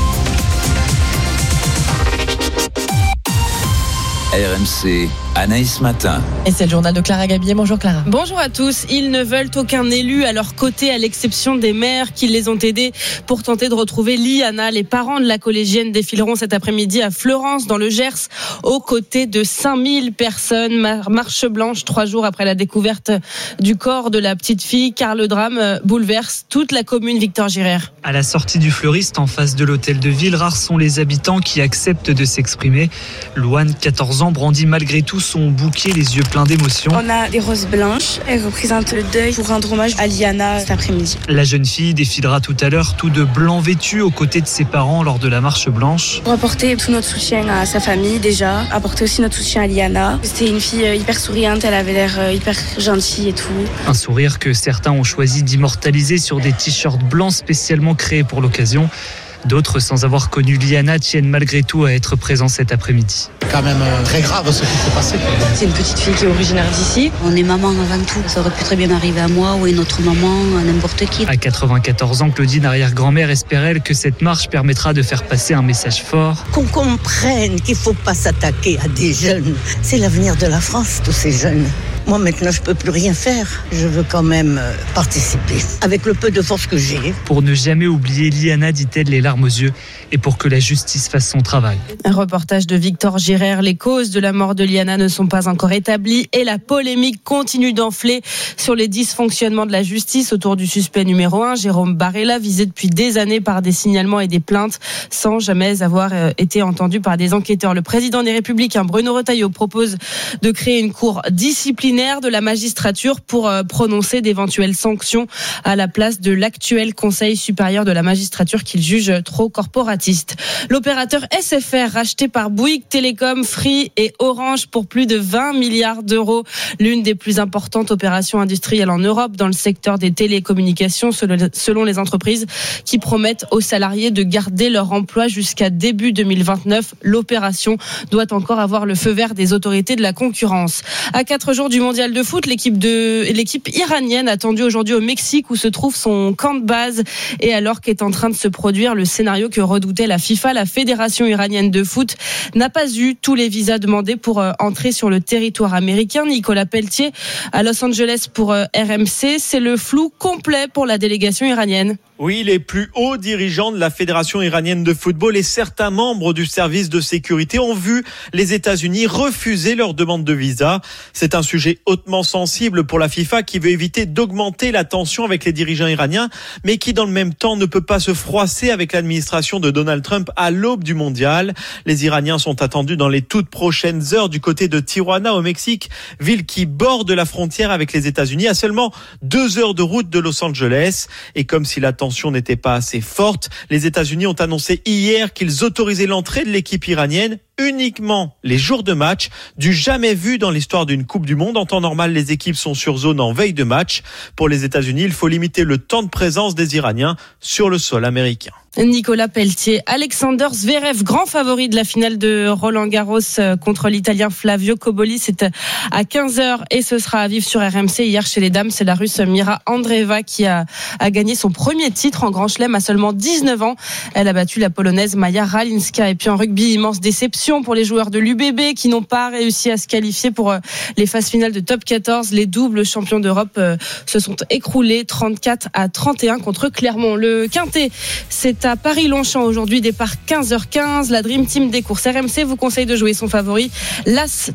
R M C, Anaïs Matin. Et c'est le journal de Clara Gabier. Bonjour Clara. Bonjour à tous. Ils ne veulent aucun élu à leur côté, à l'exception des maires qui les ont aidés pour tenter de retrouver Liana. Les parents de la collégienne défileront cet après-midi à Fleurance, dans le Gers, aux côtés de cinq mille personnes. Marche blanche, trois jours après la découverte du corps de la petite fille, car le drame bouleverse toute la commune. Victor Girard. À la sortie du fleuriste, en face de l'hôtel de ville, rares sont les habitants qui acceptent de s'exprimer. Louane, quatorze ans, brandit malgré tout son bouquet, les yeux pleins d'émotion. On a des roses blanches, elles représentent le deuil pour rendre hommage à Liana cet après-midi. La jeune fille défilera tout à l'heure, tout de blanc vêtu, aux côtés de ses parents lors de la marche blanche. Pour apporter tout notre soutien à sa famille déjà, apporter aussi notre soutien à Liana. C'était une fille hyper souriante, elle avait l'air hyper gentille et tout. Un sourire que certains ont choisi d'immortaliser sur des t-shirts blancs spécialement créés pour l'occasion. D'autres, sans avoir connu Liana, tiennent malgré tout à être présents cet après-midi. Quand même euh, très grave ce qui s'est passé. C'est une petite fille qui est originaire d'ici. On est maman avant tout. Ça aurait pu très bien arriver à moi ou à une autre maman, à n'importe qui. À quatre-vingt-quatorze ans, Claudine, arrière-grand-mère, espère elle que cette marche permettra de faire passer un message fort. Qu'on comprenne qu'il ne faut pas s'attaquer à des jeunes. C'est l'avenir de la France, tous ces jeunes. Moi, maintenant, je ne peux plus rien faire. Je veux quand même participer, avec le peu de force que j'ai. Pour ne jamais oublier Liana, dit-elle, les larmes aux yeux, et pour que la justice fasse son travail. Un reportage de Victor Girard. Les causes de la mort de Liana ne sont pas encore établies et la polémique continue d'enfler sur les dysfonctionnements de la justice autour du suspect numéro un, Jérôme Barella, visé depuis des années par des signalements et des plaintes sans jamais avoir été entendu par des enquêteurs. Le président des Républicains, Bruno Retailleau, propose de créer une cour disciplinaire de la magistrature pour prononcer d'éventuelles sanctions à la place de l'actuel Conseil supérieur de la magistrature qu'il juge trop corporatiste. L'opérateur S F R, racheté par Bouygues Télécom, Free et Orange pour plus de vingt milliards d'euros. L'une des plus importantes opérations industrielles en Europe dans le secteur des télécommunications, selon les entreprises qui promettent aux salariés de garder leur emploi jusqu'à début deux mille vingt-neuf. L'opération doit encore avoir le feu vert des autorités de la concurrence. À quatre jours du mondial de foot, l'équipe de l'équipe iranienne attendue aujourd'hui au Mexique où se trouve son camp de base et alors qu'est en train de se produire le scénario que redoutait la FIFA, la Fédération iranienne de foot n'a pas eu tous les visas demandés pour entrer sur le territoire américain. Nicolas Pelletier à Los Angeles pour R M C, c'est le flou complet pour la délégation iranienne. Oui, les plus hauts dirigeants de la Fédération iranienne de football et certains membres du service de sécurité ont vu les États-Unis refuser leur demande de visa. C'est un sujet hautement sensible pour la FIFA qui veut éviter d'augmenter la tension avec les dirigeants iraniens, mais qui dans le même temps ne peut pas se froisser avec l'administration de Donald Trump à l'aube du mondial. Les Iraniens sont attendus dans les toutes prochaines heures du côté de Tijuana au Mexique, ville qui borde la frontière avec les États-Unis à seulement deux heures de route de Los Angeles. Et comme si la tension n'était pas assez forte, les États-Unis ont annoncé hier qu'ils autorisaient l'entrée de l'équipe iranienne uniquement les jours de match, du jamais vu dans l'histoire d'une Coupe du Monde. En temps normal, les équipes sont sur zone en veille de match. Pour les États-Unis, il faut limiter le temps de présence des Iraniens sur le sol américain. Nicolas Pelletier, Alexander Zverev, grand favori de la finale de Roland-Garros contre l'Italien Flavio Cobolli, c'est à quinze heures et ce sera à vivre sur R M C. Hier chez les dames, c'est la Russe Mira Andreeva qui a, a gagné son premier titre en Grand Chelem à seulement dix-neuf ans. Elle a battu la Polonaise Maja Ralinska. Et puis en rugby, immense déception pour les joueurs de l'U B B qui n'ont pas réussi à se qualifier pour les phases finales de top quatorze. Les doubles champions d'Europe se sont écroulés trente-quatre à trente et un contre Clermont. Le Quintet, c'est à Paris-Longchamp aujourd'hui, départ quinze heures quinze. La Dream Team des courses R M C vous conseille de jouer son favori, l'As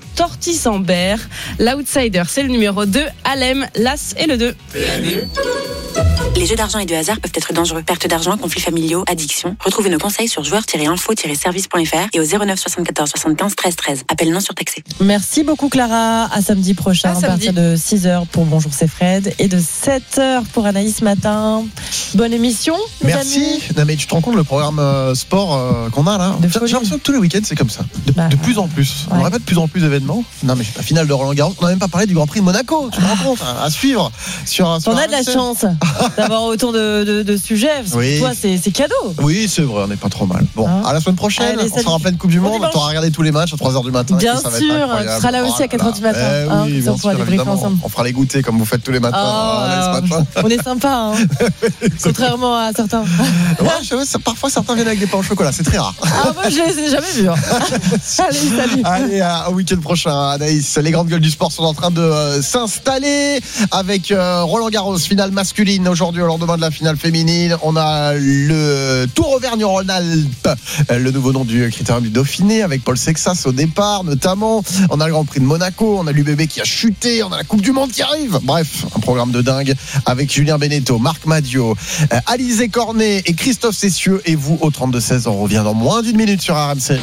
Tortis-Ambert. L'outsider, c'est le numéro deux, Alem, l'As et le deux. Les jeux d'argent et de hasard peuvent être dangereux. Perte d'argent, conflits familiaux, addiction. Retrouvez nos conseils sur joueurs tiret info tiret service point f r et au zéro neuf soixante-quatorze soixante-quinze treize treize. Appel non surtaxé. Merci beaucoup Clara. À samedi prochain, À à samedi. partir de six heures pour Bonjour c'est Fred et de sept heures pour Anaïs Matin. Bonne émission. les Merci. amis. Non mais tu te rends compte le programme euh, sport euh, qu'on a là. De J'ai folie. l'impression que tous les week-ends c'est comme ça. De, Bah, de plus en plus. On ouais. n'aurait pas de plus en plus d'événements. Non mais la finale de Roland Garros. On n'a même pas parlé du Grand Prix de Monaco. Tu te rends compte à, à suivre sur. sur On a de la R M C. chance d'avoir autant de, de, de sujets. Parce que Oui. toi, c'est, c'est cadeau. Oui, c'est vrai, on n'est pas trop mal. Bon, Hein à la semaine prochaine, Allez, on salut. sera en pleine Coupe du Bon Monde. dimanche. On aura regardé tous les matchs à trois heures du matin. Bien et ça va sûr, être incroyable. tu seras là Oh aussi à quatre heures du matin. Eh hein, oui, comme ça, bien on pourra sûr, débriefer évidemment. ensemble. On fera les goûter comme vous faites tous les matins. Oh, euh, ce matin. on est sympa, hein. Contrairement à certains. Ouais, je sais, ça- parfois certains viennent avec des pains au chocolat, c'est très rare. Ah, moi, je les ai jamais vus. hein. Allez, salut. Allez, à- au week-end prochain, Anaïs. Les grandes gueules du sport sont en train de euh, s'installer avec euh, Roland Garros, finale masculine aujourd'hui, au lendemain de la finale féminine. On a le Tour Auvergne-Rhône-Alpes, euh, le nouveau nom du Critérium du Dauphiné, avec Paul Sexas au départ, notamment. On a le Grand Prix de Monaco, on a l'U B B qui a chuté, on a la Coupe du Monde qui arrive. Bref, un programme de dingue avec Julien Beneteau, Marc Madio, euh, Alizé Cornet et Christophe Cessieux. Et vous, au trente-deux seize, on revient dans moins d'une minute sur R M C.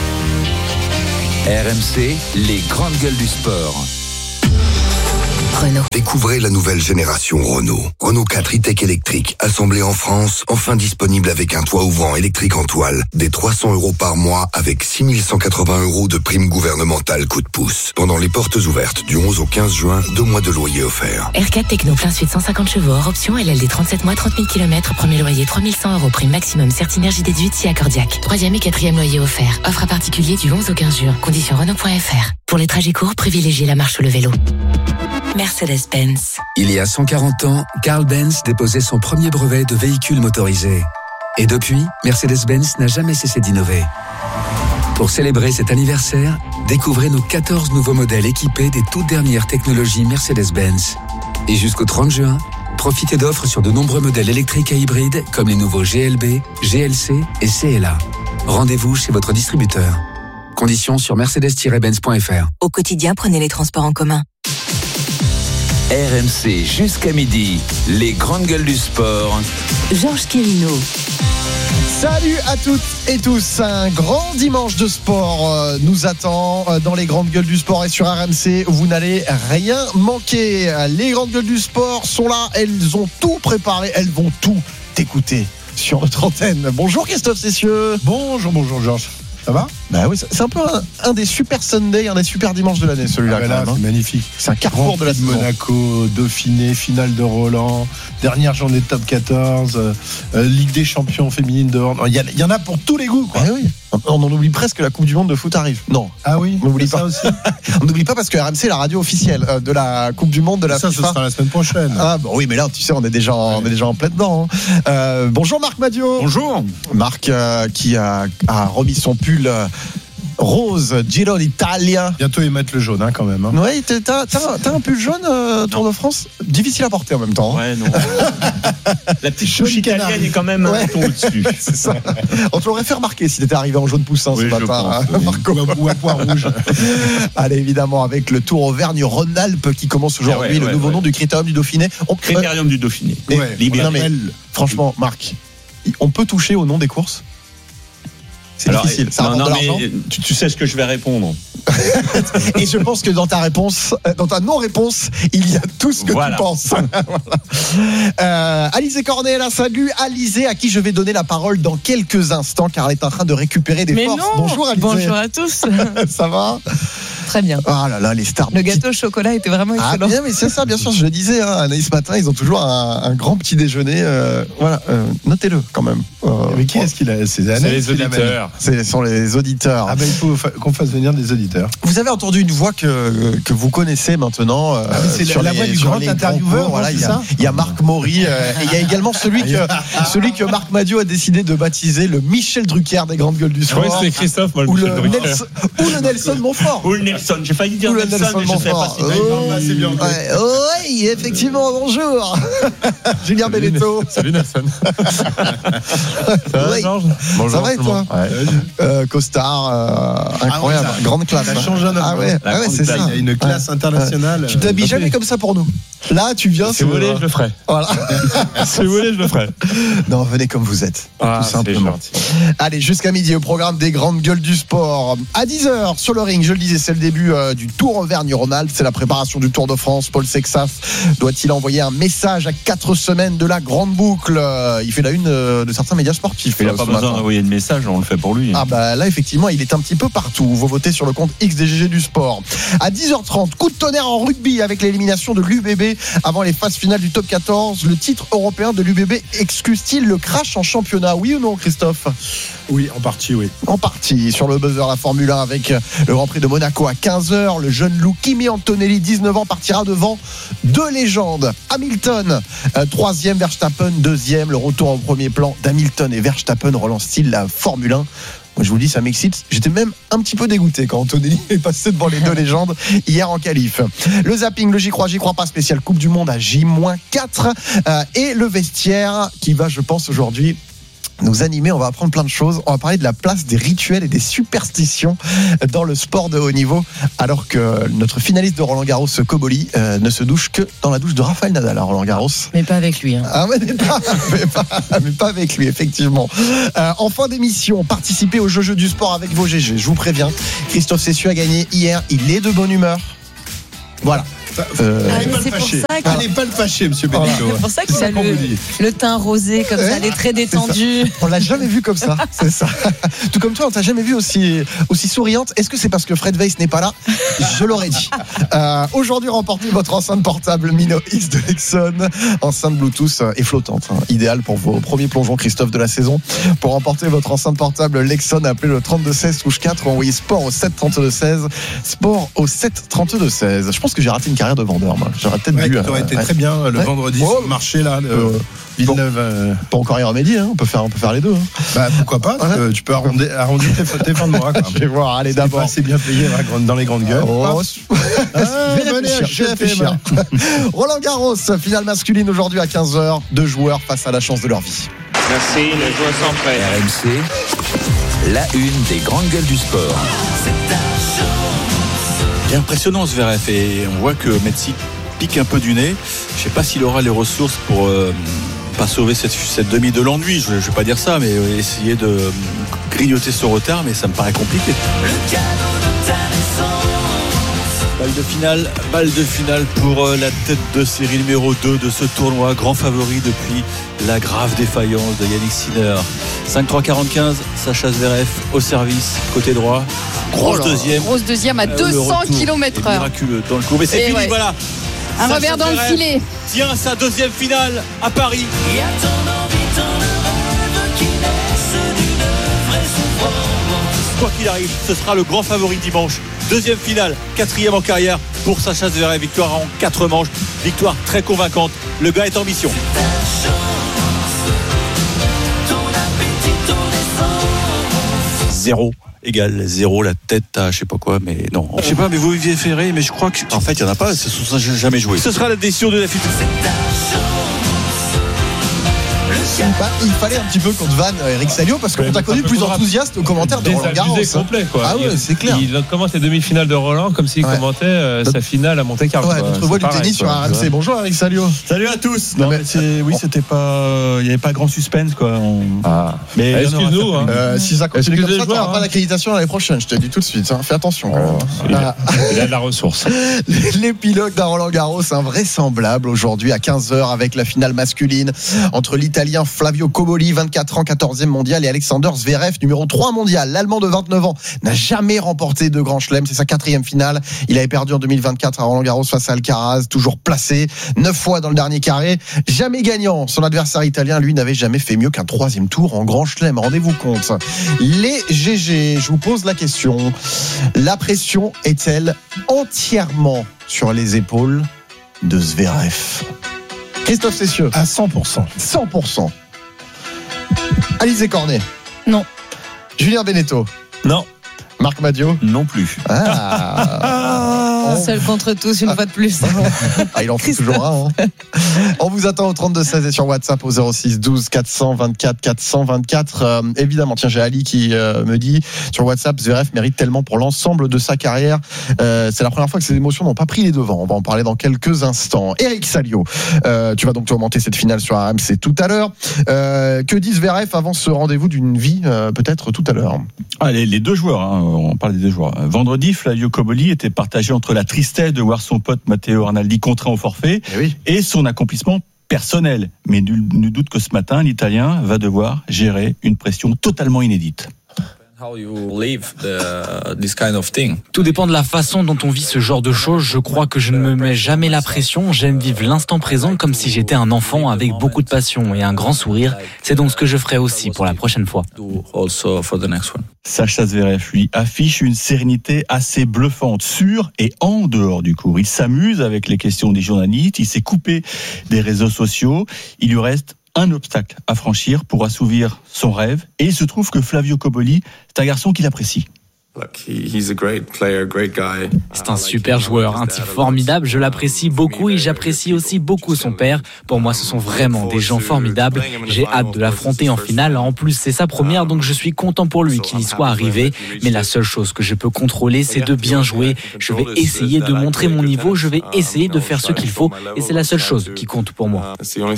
R M C, les grandes gueules du sport. Renault. Découvrez la nouvelle génération Renault. Renault quatre e-tech électrique, assemblé en France, enfin disponible avec un toit ouvrant électrique en toile, des trois cents euros par mois avec six mille cent quatre-vingts euros de prime gouvernementale coup de pouce. Pendant les portes ouvertes du onze au quinze juin, deux mois de loyer offerts. R quatre Techno plein suite cent cinquante chevaux hors option, L L D trente-sept mois, trente mille kilomètres, premier loyer trois mille cent euros, prime maximum Certinergie déduite si accordiaque. Troisième et quatrième loyer offert. Offre à particulier du onze au quinze juin. Conditions Renault point F R. Pour les trajets courts, privilégiez la marche ou le vélo. Mercedes-Benz. Il y a cent quarante ans, Carl Benz déposait son premier brevet de véhicule motorisé. Et depuis, Mercedes-Benz n'a jamais cessé d'innover. Pour célébrer cet anniversaire, découvrez nos quatorze nouveaux modèles équipés des toutes dernières technologies Mercedes-Benz. Et jusqu'au trente juin, profitez d'offres sur de nombreux modèles électriques et hybrides comme les nouveaux G L B, G L C et C L A. Rendez-vous chez votre distributeur. Conditions sur mercedes tiret benz point f r. Au quotidien, prenez les transports en commun. R M C jusqu'à midi, les grandes gueules du sport. Georges Quirino. Salut à toutes et tous, un grand dimanche de sport euh, nous attend euh, dans les grandes gueules du sport et sur R M C, vous n'allez rien manquer. Les grandes gueules du sport sont là, elles ont tout préparé, elles vont tout écouter sur notre antenne. Bonjour Christophe Cessieux. Bonjour, bonjour Georges. Ça va? Bah oui, c'est un peu un, un des super Sundays, un des super dimanches de l'année celui-là. Ah ben là, quand même, c'est hein. magnifique. C'est un carrefour Grand de la Prix saison. Monaco, Dauphiné, finale de Roland, dernière journée de top quatorze, euh, Ligue des champions féminine de hand. Il y, a- il y en a pour tous les goûts, quoi. Ah oui. On en oublie presque, la Coupe du Monde de foot arrive. Non. Ah oui, on n'oublie ça pas. aussi. On n'oublie pas parce que R M C est la radio officielle euh, de la Coupe du Monde de la Ça, ce FIFA. sera la semaine prochaine. Ah bon, oui, mais là, tu sais, on est déjà en, on est déjà en plein dedans. hein. Euh, bonjour Marc Madio. Bonjour. Marc euh, qui a, a remis son pull euh, rose Giro d'Italia. Bientôt ils mettent le jaune, hein, quand même. Hein. Oui, t'as, t'as, t'as- t'as un pull jaune euh, Tour de France, difficile à porter en même temps. hein. Ouais, non. La petite touche italienne est quand même Ouais. un ton au-dessus. C'est ça. On te l'aurait fait remarquer si t'étais arrivé en jaune poussin Oui, ce je matin, pense, hein, oui. Marco. Ou à poids rouge. Allez, évidemment, avec le Tour Auvergne-Rhône-Alpes qui commence aujourd'hui, Ah ouais, le ouais, nouveau ouais. nom du Critérium du Dauphiné. On, Critérium du Dauphiné. Et- Ouais, Libéré. non, mais, franchement, Marc, on peut toucher au nom des courses? C'est Alors, difficile, ça non, rapporte non, de l'argent. mais tu, tu sais ce que je vais répondre. Et je pense que dans ta réponse, euh, dans ta non-réponse, il y a tout ce que Voilà. tu penses. Voilà. euh, Alizé Cornet est là, salut. Alizé, à qui je vais donner la parole dans quelques instants, car elle est en train de récupérer des Mais forces. non. Bonjour Alizé. Bonjour à tous. Ça va? Très bien. Ah là là, les stars. Le gâteau au chocolat était vraiment Ah excellent. bien, mais c'est ça, bien sûr, je le disais, hein, Anaïs Matin, ils ont toujours un, un grand petit déjeuner. euh, voilà, euh, notez-le quand même. Euh, Mais qui est-ce qu'il a? C'est C'est Anaïs les qui l'amène. auditeurs. Ce sont les auditeurs. Ah ben il faut fa- qu'on fasse venir des auditeurs. Vous avez entendu une voix que, que vous connaissez maintenant. euh, Ah oui, c'est la- la voix du sur grand les intervieweur, grands non, voilà, il y, c'est a- ça il y a Marc Maury euh, et il y a également celui que, celui que Marc Madio a décidé de baptiser le Michel Drucker des grandes gueules du Je croyais que sport. c'était Christophe, moi, le Ou Michel le, Drucker. Nelson, ou le Nelson Montfort. Ou le Nelson. J'ai failli dire Ou le Nelson, Nelson mais je ne sais pas Montfort. si t'as Oh, assez bien anglais. ouais, oui, effectivement, bonjour. Julien Beneteau. Salut Nelson. Ça va, Georges? Ça va et toi? euh, Costard, euh, incroyable, Ah ouais, ça- grande classe. ça hein. change un homme. Ah ouais, La ah ouais grande c'est taille, ça. Il y a une classe Ouais. internationale. Tu t'habilles Euh, jamais comme ça pour nous. Là, tu viens. Si vous voulez, je le ferai. Voilà. Si vous voulez, je le ferai. Non, venez comme vous êtes. Ah, tout simplement. Allez, jusqu'à midi au programme des grandes gueules du sport. À dix heures sur le ring, je le disais, c'est le début euh, du Tour Auvergne-Rhône-Alpes. C'est la préparation du Tour de France. Paul Sexas doit-il envoyer un message à quatre semaines de la grande boucle? Il fait la une euh, de certains médias sportifs. Il n'a pas besoin d'envoyer de message, on le fait pour lui. Ah bah là, effectivement, il est un petit peu partout. Vous votez sur le compte X D G G du sport. À dix heures trente, coup de tonnerre en rugby avec l'élimination de l'U B B avant les phases finales du top quatorze. Le titre européen de l'U B B excuse-t-il le crash en championnat? Oui ou non, Christophe? Oui, en partie, oui. En partie. Sur le buzzer, la Formule un avec le Grand Prix de Monaco à quinze heures. Le jeune loup Kimi Antonelli, dix-neuf ans, partira devant deux légendes. Hamilton, euh, troisième, Verstappen, deuxième. Le retour au premier plan d'Hamilton et Verstappen relance-t-il la Formule un? Moi, je vous le dis, ça m'excite. J'étais même un petit peu dégoûté quand Antonelli est passé devant les deux légendes hier en qualif. Le zapping, le j'y crois, j'y crois pas spécial Coupe du Monde à J quatre. Euh, et le vestiaire qui va, je pense, aujourd'hui nous animer. On va apprendre plein de choses. On va parler de la place des rituels et des superstitions dans le sport de haut niveau, alors que notre finaliste de Roland Garros, Koboli, euh, ne se douche que dans la douche de Rafael Nadal à Roland Garros. Mais pas avec lui. Hein. Ah ouais, mais pas, mais pas, mais pas avec lui, effectivement. Euh, en fin d'émission, participez au jeu-jeu du sport avec vos G G. Je vous préviens, Christophe Cessieux a gagné hier. Il est de bonne humeur. Voilà. Euh, Ah, allez, pas c'est le pour fâcher. ça que- Allez pas le fâcher, monsieur Voilà. Benito. C'est pour ça qu'il C'est a qu'on le, vous dit. le teint rosé comme ça, Ouais, elle est très c'est détendue. ça. On l'a jamais vu comme ça, c'est ça. Tout comme toi, on t'a jamais vu aussi, aussi souriante. Est-ce que c'est parce que Fred Weiss n'est pas là? Je l'aurais dit. Euh, aujourd'hui, remportez votre enceinte portable Mino X de Lexon, enceinte Bluetooth et flottante, hein, idéale pour vos premiers plongeons, Christophe, de la saison. Pour remporter votre enceinte portable Lexon, appelez le trente-deux seize touche quatre ou envoyez sport au sept trente-deux seize. Sport au sept trente-deux seize. Je pense que j'ai raté une carrière de vendeur, moi. J'aurais peut-être Ouais, dû. t'aurais euh, été ouais. très bien le Ouais. vendredi Oh. sur le marché là. Le Euh, Villeneuve. euh, Pas encore y remédier, hein. on, peut faire, on peut faire les deux. Hein. Bah pourquoi pas? Ouais. euh, Tu peux arrondir, arrondir tes, tes fins de mois. Quoi. Je vais voir, allez C'est d'abord. pas assez bien payé dans la grande- dans les grandes gueules. Oh, Ah, je vais venez réfléchir, je vais acheter, réfléchir. Roland Garros, finale masculine aujourd'hui à quinze heures. Deux joueurs face à la chance de leur vie. Merci, les joueurs sont prêts. R M C, la une des grandes gueules du sport. Il est impressionnant ce Zverev et on voit que Metsi pique un peu du nez. Je ne sais pas s'il aura les ressources pour euh, pas sauver cette, cette demi de l'ennui. Je ne vais pas dire ça, mais euh, essayer de euh, grignoter ce retard, mais ça me paraît compliqué. Balle de finale, balle de finale pour euh, la tête de série numéro deux de ce tournoi, grand favori depuis la grave défaillance de Yannick Sinner. cinq trois quarante-quinze, Sacha Zverev au service, côté droit. Grosse Oh là, deuxième. Grosse deuxième à Euh, le deux cents retour kilomètres est heure. miraculeux dans le coup. Mais c'est Et fini, ouais. voilà. Un Sacha revers dans le Zverev filet. tient sa deuxième finale à Paris. Quoi qu'il arrive, ce sera le grand favori dimanche. Deuxième finale, quatrième en carrière pour Sacha Zverev. Victoire en quatre manches, victoire très convaincante. Le gars est en mission. Zéro égale zéro, la tête à je sais pas quoi, mais non. Je sais pas, mais vous Olivier Ferré, mais je crois que en fait il y en a pas, ce sont jamais joué. Ce sera la décision de la future. Bah, il fallait un petit peu qu'on te vanne Eric Salio parce qu'on t'a connu plus enthousiaste aux commentaires de Roland Garros. complet, quoi. Ah ouais, Il- c'est clair. Il commente les demi-finales de Roland comme s'il Ouais. commentait euh, sa finale à Monte-Carlo. Ouais, quoi. notre C'est voix du pareil, tennis sur quoi. R M C. Bonjour Eric Salio. Salut à tous. Non, mais c'est, oui, c'était pas, il n'y avait pas grand suspense quoi. On- Ah. Mais Ah, il y en aura excuse-nous, certainement. hein. Euh, si ça continue Excusez comme les ça, tu n'auras joueurs, pas hein. d'accréditation l'année prochaine. Je te le dis tout de suite. Hein. Fais attention. quand même. Il Ah. a, il a de la ressource. L'épilogue d'un Roland Garros invraisemblable aujourd'hui à quinze heures avec la finale masculine entre l'Italien Flavio Koboli, vingt-quatre ans, quatorzième mondial, et Alexander Zverev, numéro trois mondial. L'Allemand de vingt-neuf ans n'a jamais remporté de grand chelem. C'est sa quatrième finale. Il avait perdu en deux mille vingt-quatre à Roland Garros face à Alcaraz, toujours placé, neuf fois dans le dernier carré, jamais gagnant. Son adversaire italien, lui, n'avait jamais fait mieux qu'un troisième tour en grand chelem. Rendez-vous compte. Les G G, je vous pose la question. La pression est-elle entièrement sur les épaules de Zverev? Christophe Cessieux. À cent pour cent. cent pour cent. Alizé Cornet. Non. Julien Beneteau. Non. Marc Madiot. Non plus. Ah. on... Seul contre tous, une fois de plus. Ah, il en fait toujours un. Hein. On vous attend au trente-deux seize et sur WhatsApp au zéro six douze quatre cent vingt-quatre quatre cent vingt-quatre. Euh, évidemment, tiens, j'ai Ali qui euh, me dit sur WhatsApp, Zverev mérite tellement pour l'ensemble de sa carrière. Euh, c'est la première fois que ses émotions n'ont pas pris les devants. On va en parler dans quelques instants. Eric Salio, euh, tu vas donc te remonter cette finale sur R M C tout à l'heure. Euh, que dit Zverev avant ce rendez-vous d'une vie, euh, peut-être tout à l'heure? Ah, les, les deux joueurs, hein, on parle des deux joueurs. Vendredi, Flavio Cobolli était partagé entre la tristesse de voir son pote Matteo Arnaldi contraint au forfait et, oui. et son accomplissement personnel. Mais nul, nul doute que ce matin, l'Italien va devoir gérer une pression totalement inédite. Tout dépend de la façon dont on vit ce genre de choses. Je crois que je ne me mets jamais la pression. J'aime vivre l'instant présent comme si j'étais un enfant avec beaucoup de passion et un grand sourire. C'est donc ce que je ferai aussi pour la prochaine fois. Sacha Zverev, lui, affiche une sérénité assez bluffante, sur et en dehors du court. Il s'amuse avec les questions des journalistes, il s'est coupé des réseaux sociaux. Il lui reste un obstacle à franchir pour assouvir son rêve. Et il se trouve que Flavio Cobolli, c'est un garçon qu'il apprécie. C'est un super joueur, un type formidable, je l'apprécie beaucoup et j'apprécie aussi beaucoup son père. Pour moi, ce sont vraiment des gens formidables. J'ai hâte de l'affronter en finale. En plus, c'est sa première, donc je suis content pour lui qu'il y soit arrivé. Mais la seule chose que je peux contrôler, c'est de bien jouer. Je vais essayer de montrer mon niveau, je vais essayer de faire ce qu'il faut et c'est la seule chose qui compte pour moi.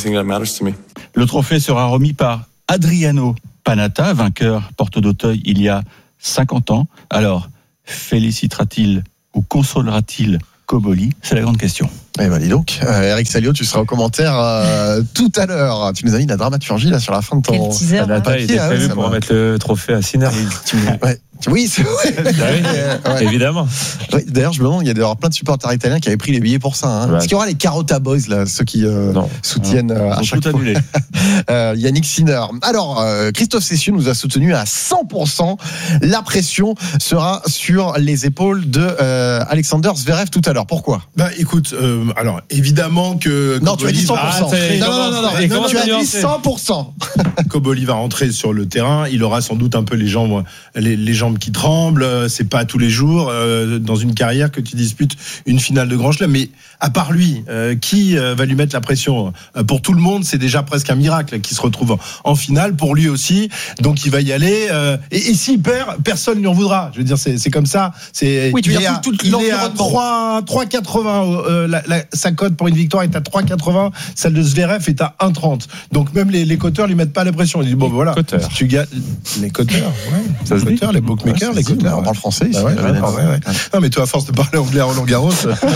Le trophée sera remis par Adriano Panatta, vainqueur porte d'Auteuil il y a cinquante ans. Alors, félicitera-t-il ou consolera-t-il Cobolli? C'est la grande question. Eh ben dis donc, euh, Eric Salio, tu seras au commentaire euh, tout à l'heure. Tu nous as mis la dramaturgie là sur la fin de ton. Quel teaser, la taille était prévue hein, pour va... remettre le trophée à Sinner. Ouais. Oui, c'est vrai. Ah oui, ouais. Évidemment. Ouais, d'ailleurs, je me demande, il y a d'ailleurs plein de supporters italiens qui avaient pris les billets pour ça. Hein. Ouais. Est-ce qu'il y aura les Carota Boys, là, ceux qui euh, soutiennent euh, à chaque fois euh, Yannick Sinner. Alors, euh, Christophe Cessieux nous a soutenu à cent pour cent. La pression sera sur les épaules de euh, Alexander Zverev tout à l'heure. Pourquoi? Bah, écoute, euh, alors évidemment que non, tu as dit cent pour cent. Ah, non, non, non, non, non, non tu as dit cent pour cent. Cobolli va rentrer sur le terrain. Il aura sans doute un peu les jambes, les, les jambes qui tremblent. C'est pas tous les jours euh, dans une carrière que tu disputes une finale de Grand Chelem. Mais à part lui, euh, qui euh, va lui mettre la pression? euh, Pour tout le monde, c'est déjà presque un miracle qu'il se retrouve en, en finale. Pour lui aussi, donc il va y aller. Euh, et et s'il perd, personne ne lui en voudra. Je veux dire, c'est, c'est comme ça. C'est, oui, tu il est à, tout, il est à trois virgule quatre-vingts. Euh, la, la, sa cote pour une victoire est à trois virgule quatre-vingts. Celle de Zverev est à un virgule trente. Donc même les, les coteurs lui mettent pas la pression. Ils disent bon, voilà, coteurs. Tu gagnes les coteurs, ouais. Ça les coteurs, les bookmakers, ouais, les coteurs. On parle français ici. Bah ouais, ouais, ouais, ouais. Non, mais toi, à force de parler anglais à Roland Garros,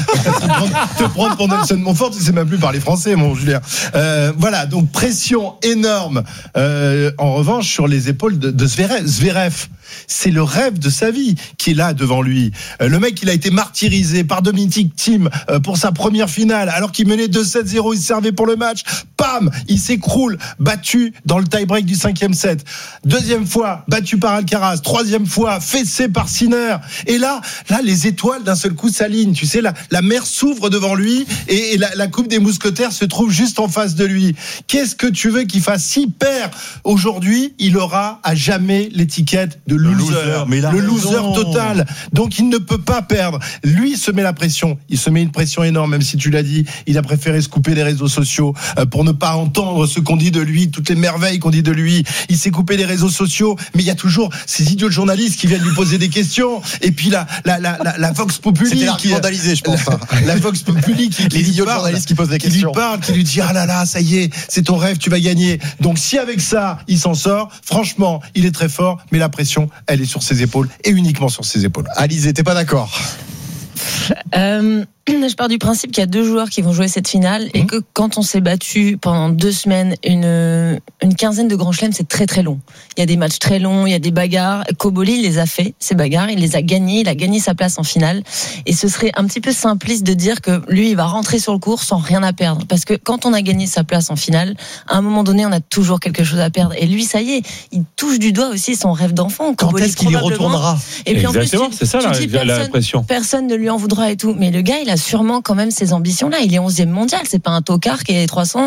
te prendre pour Nelson Montfort, tu sais même plus parler français, mon Julien. Euh, voilà, donc pression énorme. Euh, en revanche, sur les épaules de, de Zverev. Zverev, c'est le rêve de sa vie qui est là devant lui. Euh, le mec, il a été martyrisé par Dominic Thiem euh, pour sa première finale, alors qu'il menait deux sept zéro, il servait pour le match. Pam, il s'écroule, battu dans le tie-break du cinquième set. Deuxième fois, battu par Alcaraz. Troisième fois, fessé par Sinner. Et là, là, les étoiles d'un seul coup s'alignent. Tu sais, la, la mer s'ouvre devant lui et, et la, la coupe des mousquetaires se trouve juste en face de lui. Qu'est-ce que tu veux qu'il fasse? S'il perd aujourd'hui, il aura à jamais l'étiquette de loser. Le loser, mais le loser total. Donc il ne peut pas perdre. Lui se met la pression. Il se met une pression énorme, même si tu l'as dit. Il a préféré se couper des réseaux sociaux euh, pour ne pas entendre ce qu'on dit de lui, toutes les merveilles qu'on dit de lui. Il s'est coupé des réseaux sociaux, mais il y a toujours ces idiots de journalistes qui viennent lui poser des questions. Et puis la la la la, la Vox Populi. C'était qui vandalisé, je pense. La, la Vox Populi qui, qui les idiots de journalistes qui posent des questions. Qui lui parle, qui lui dit ah là là, ça y est, c'est ton rêve, tu vas gagner. Donc si avec ça il s'en sort, franchement, il est très fort, mais la pression, elle est sur ses épaules et uniquement sur ses épaules. Alizé, t'es pas d'accord? Euh, je pars du principe qu'il y a deux joueurs qui vont jouer cette finale et mmh. que quand on s'est battu pendant deux semaines, une, une quinzaine de grands chelems, c'est très très long. Il y a des matchs très longs, il y a des bagarres. Cobolli, il les a fait, ces bagarres, il les a gagnés, il a gagné sa place en finale. Et ce serait un petit peu simpliste de dire que lui, il va rentrer sur le court sans rien à perdre. Parce que quand on a gagné sa place en finale, à un moment donné, on a toujours quelque chose à perdre. Et lui, ça y est, il touche du doigt aussi son rêve d'enfant. Quand Cobolli, est-ce qu'il y retournera? Et puis Exactement, en plus, tu, c'est ça tu la, la, la pression. Personne ne lui en voudra et tout. Mais le gars, il a sûrement quand même ces ambitions-là. Il est onzième mondial, c'est pas un tocard qui est trois cents.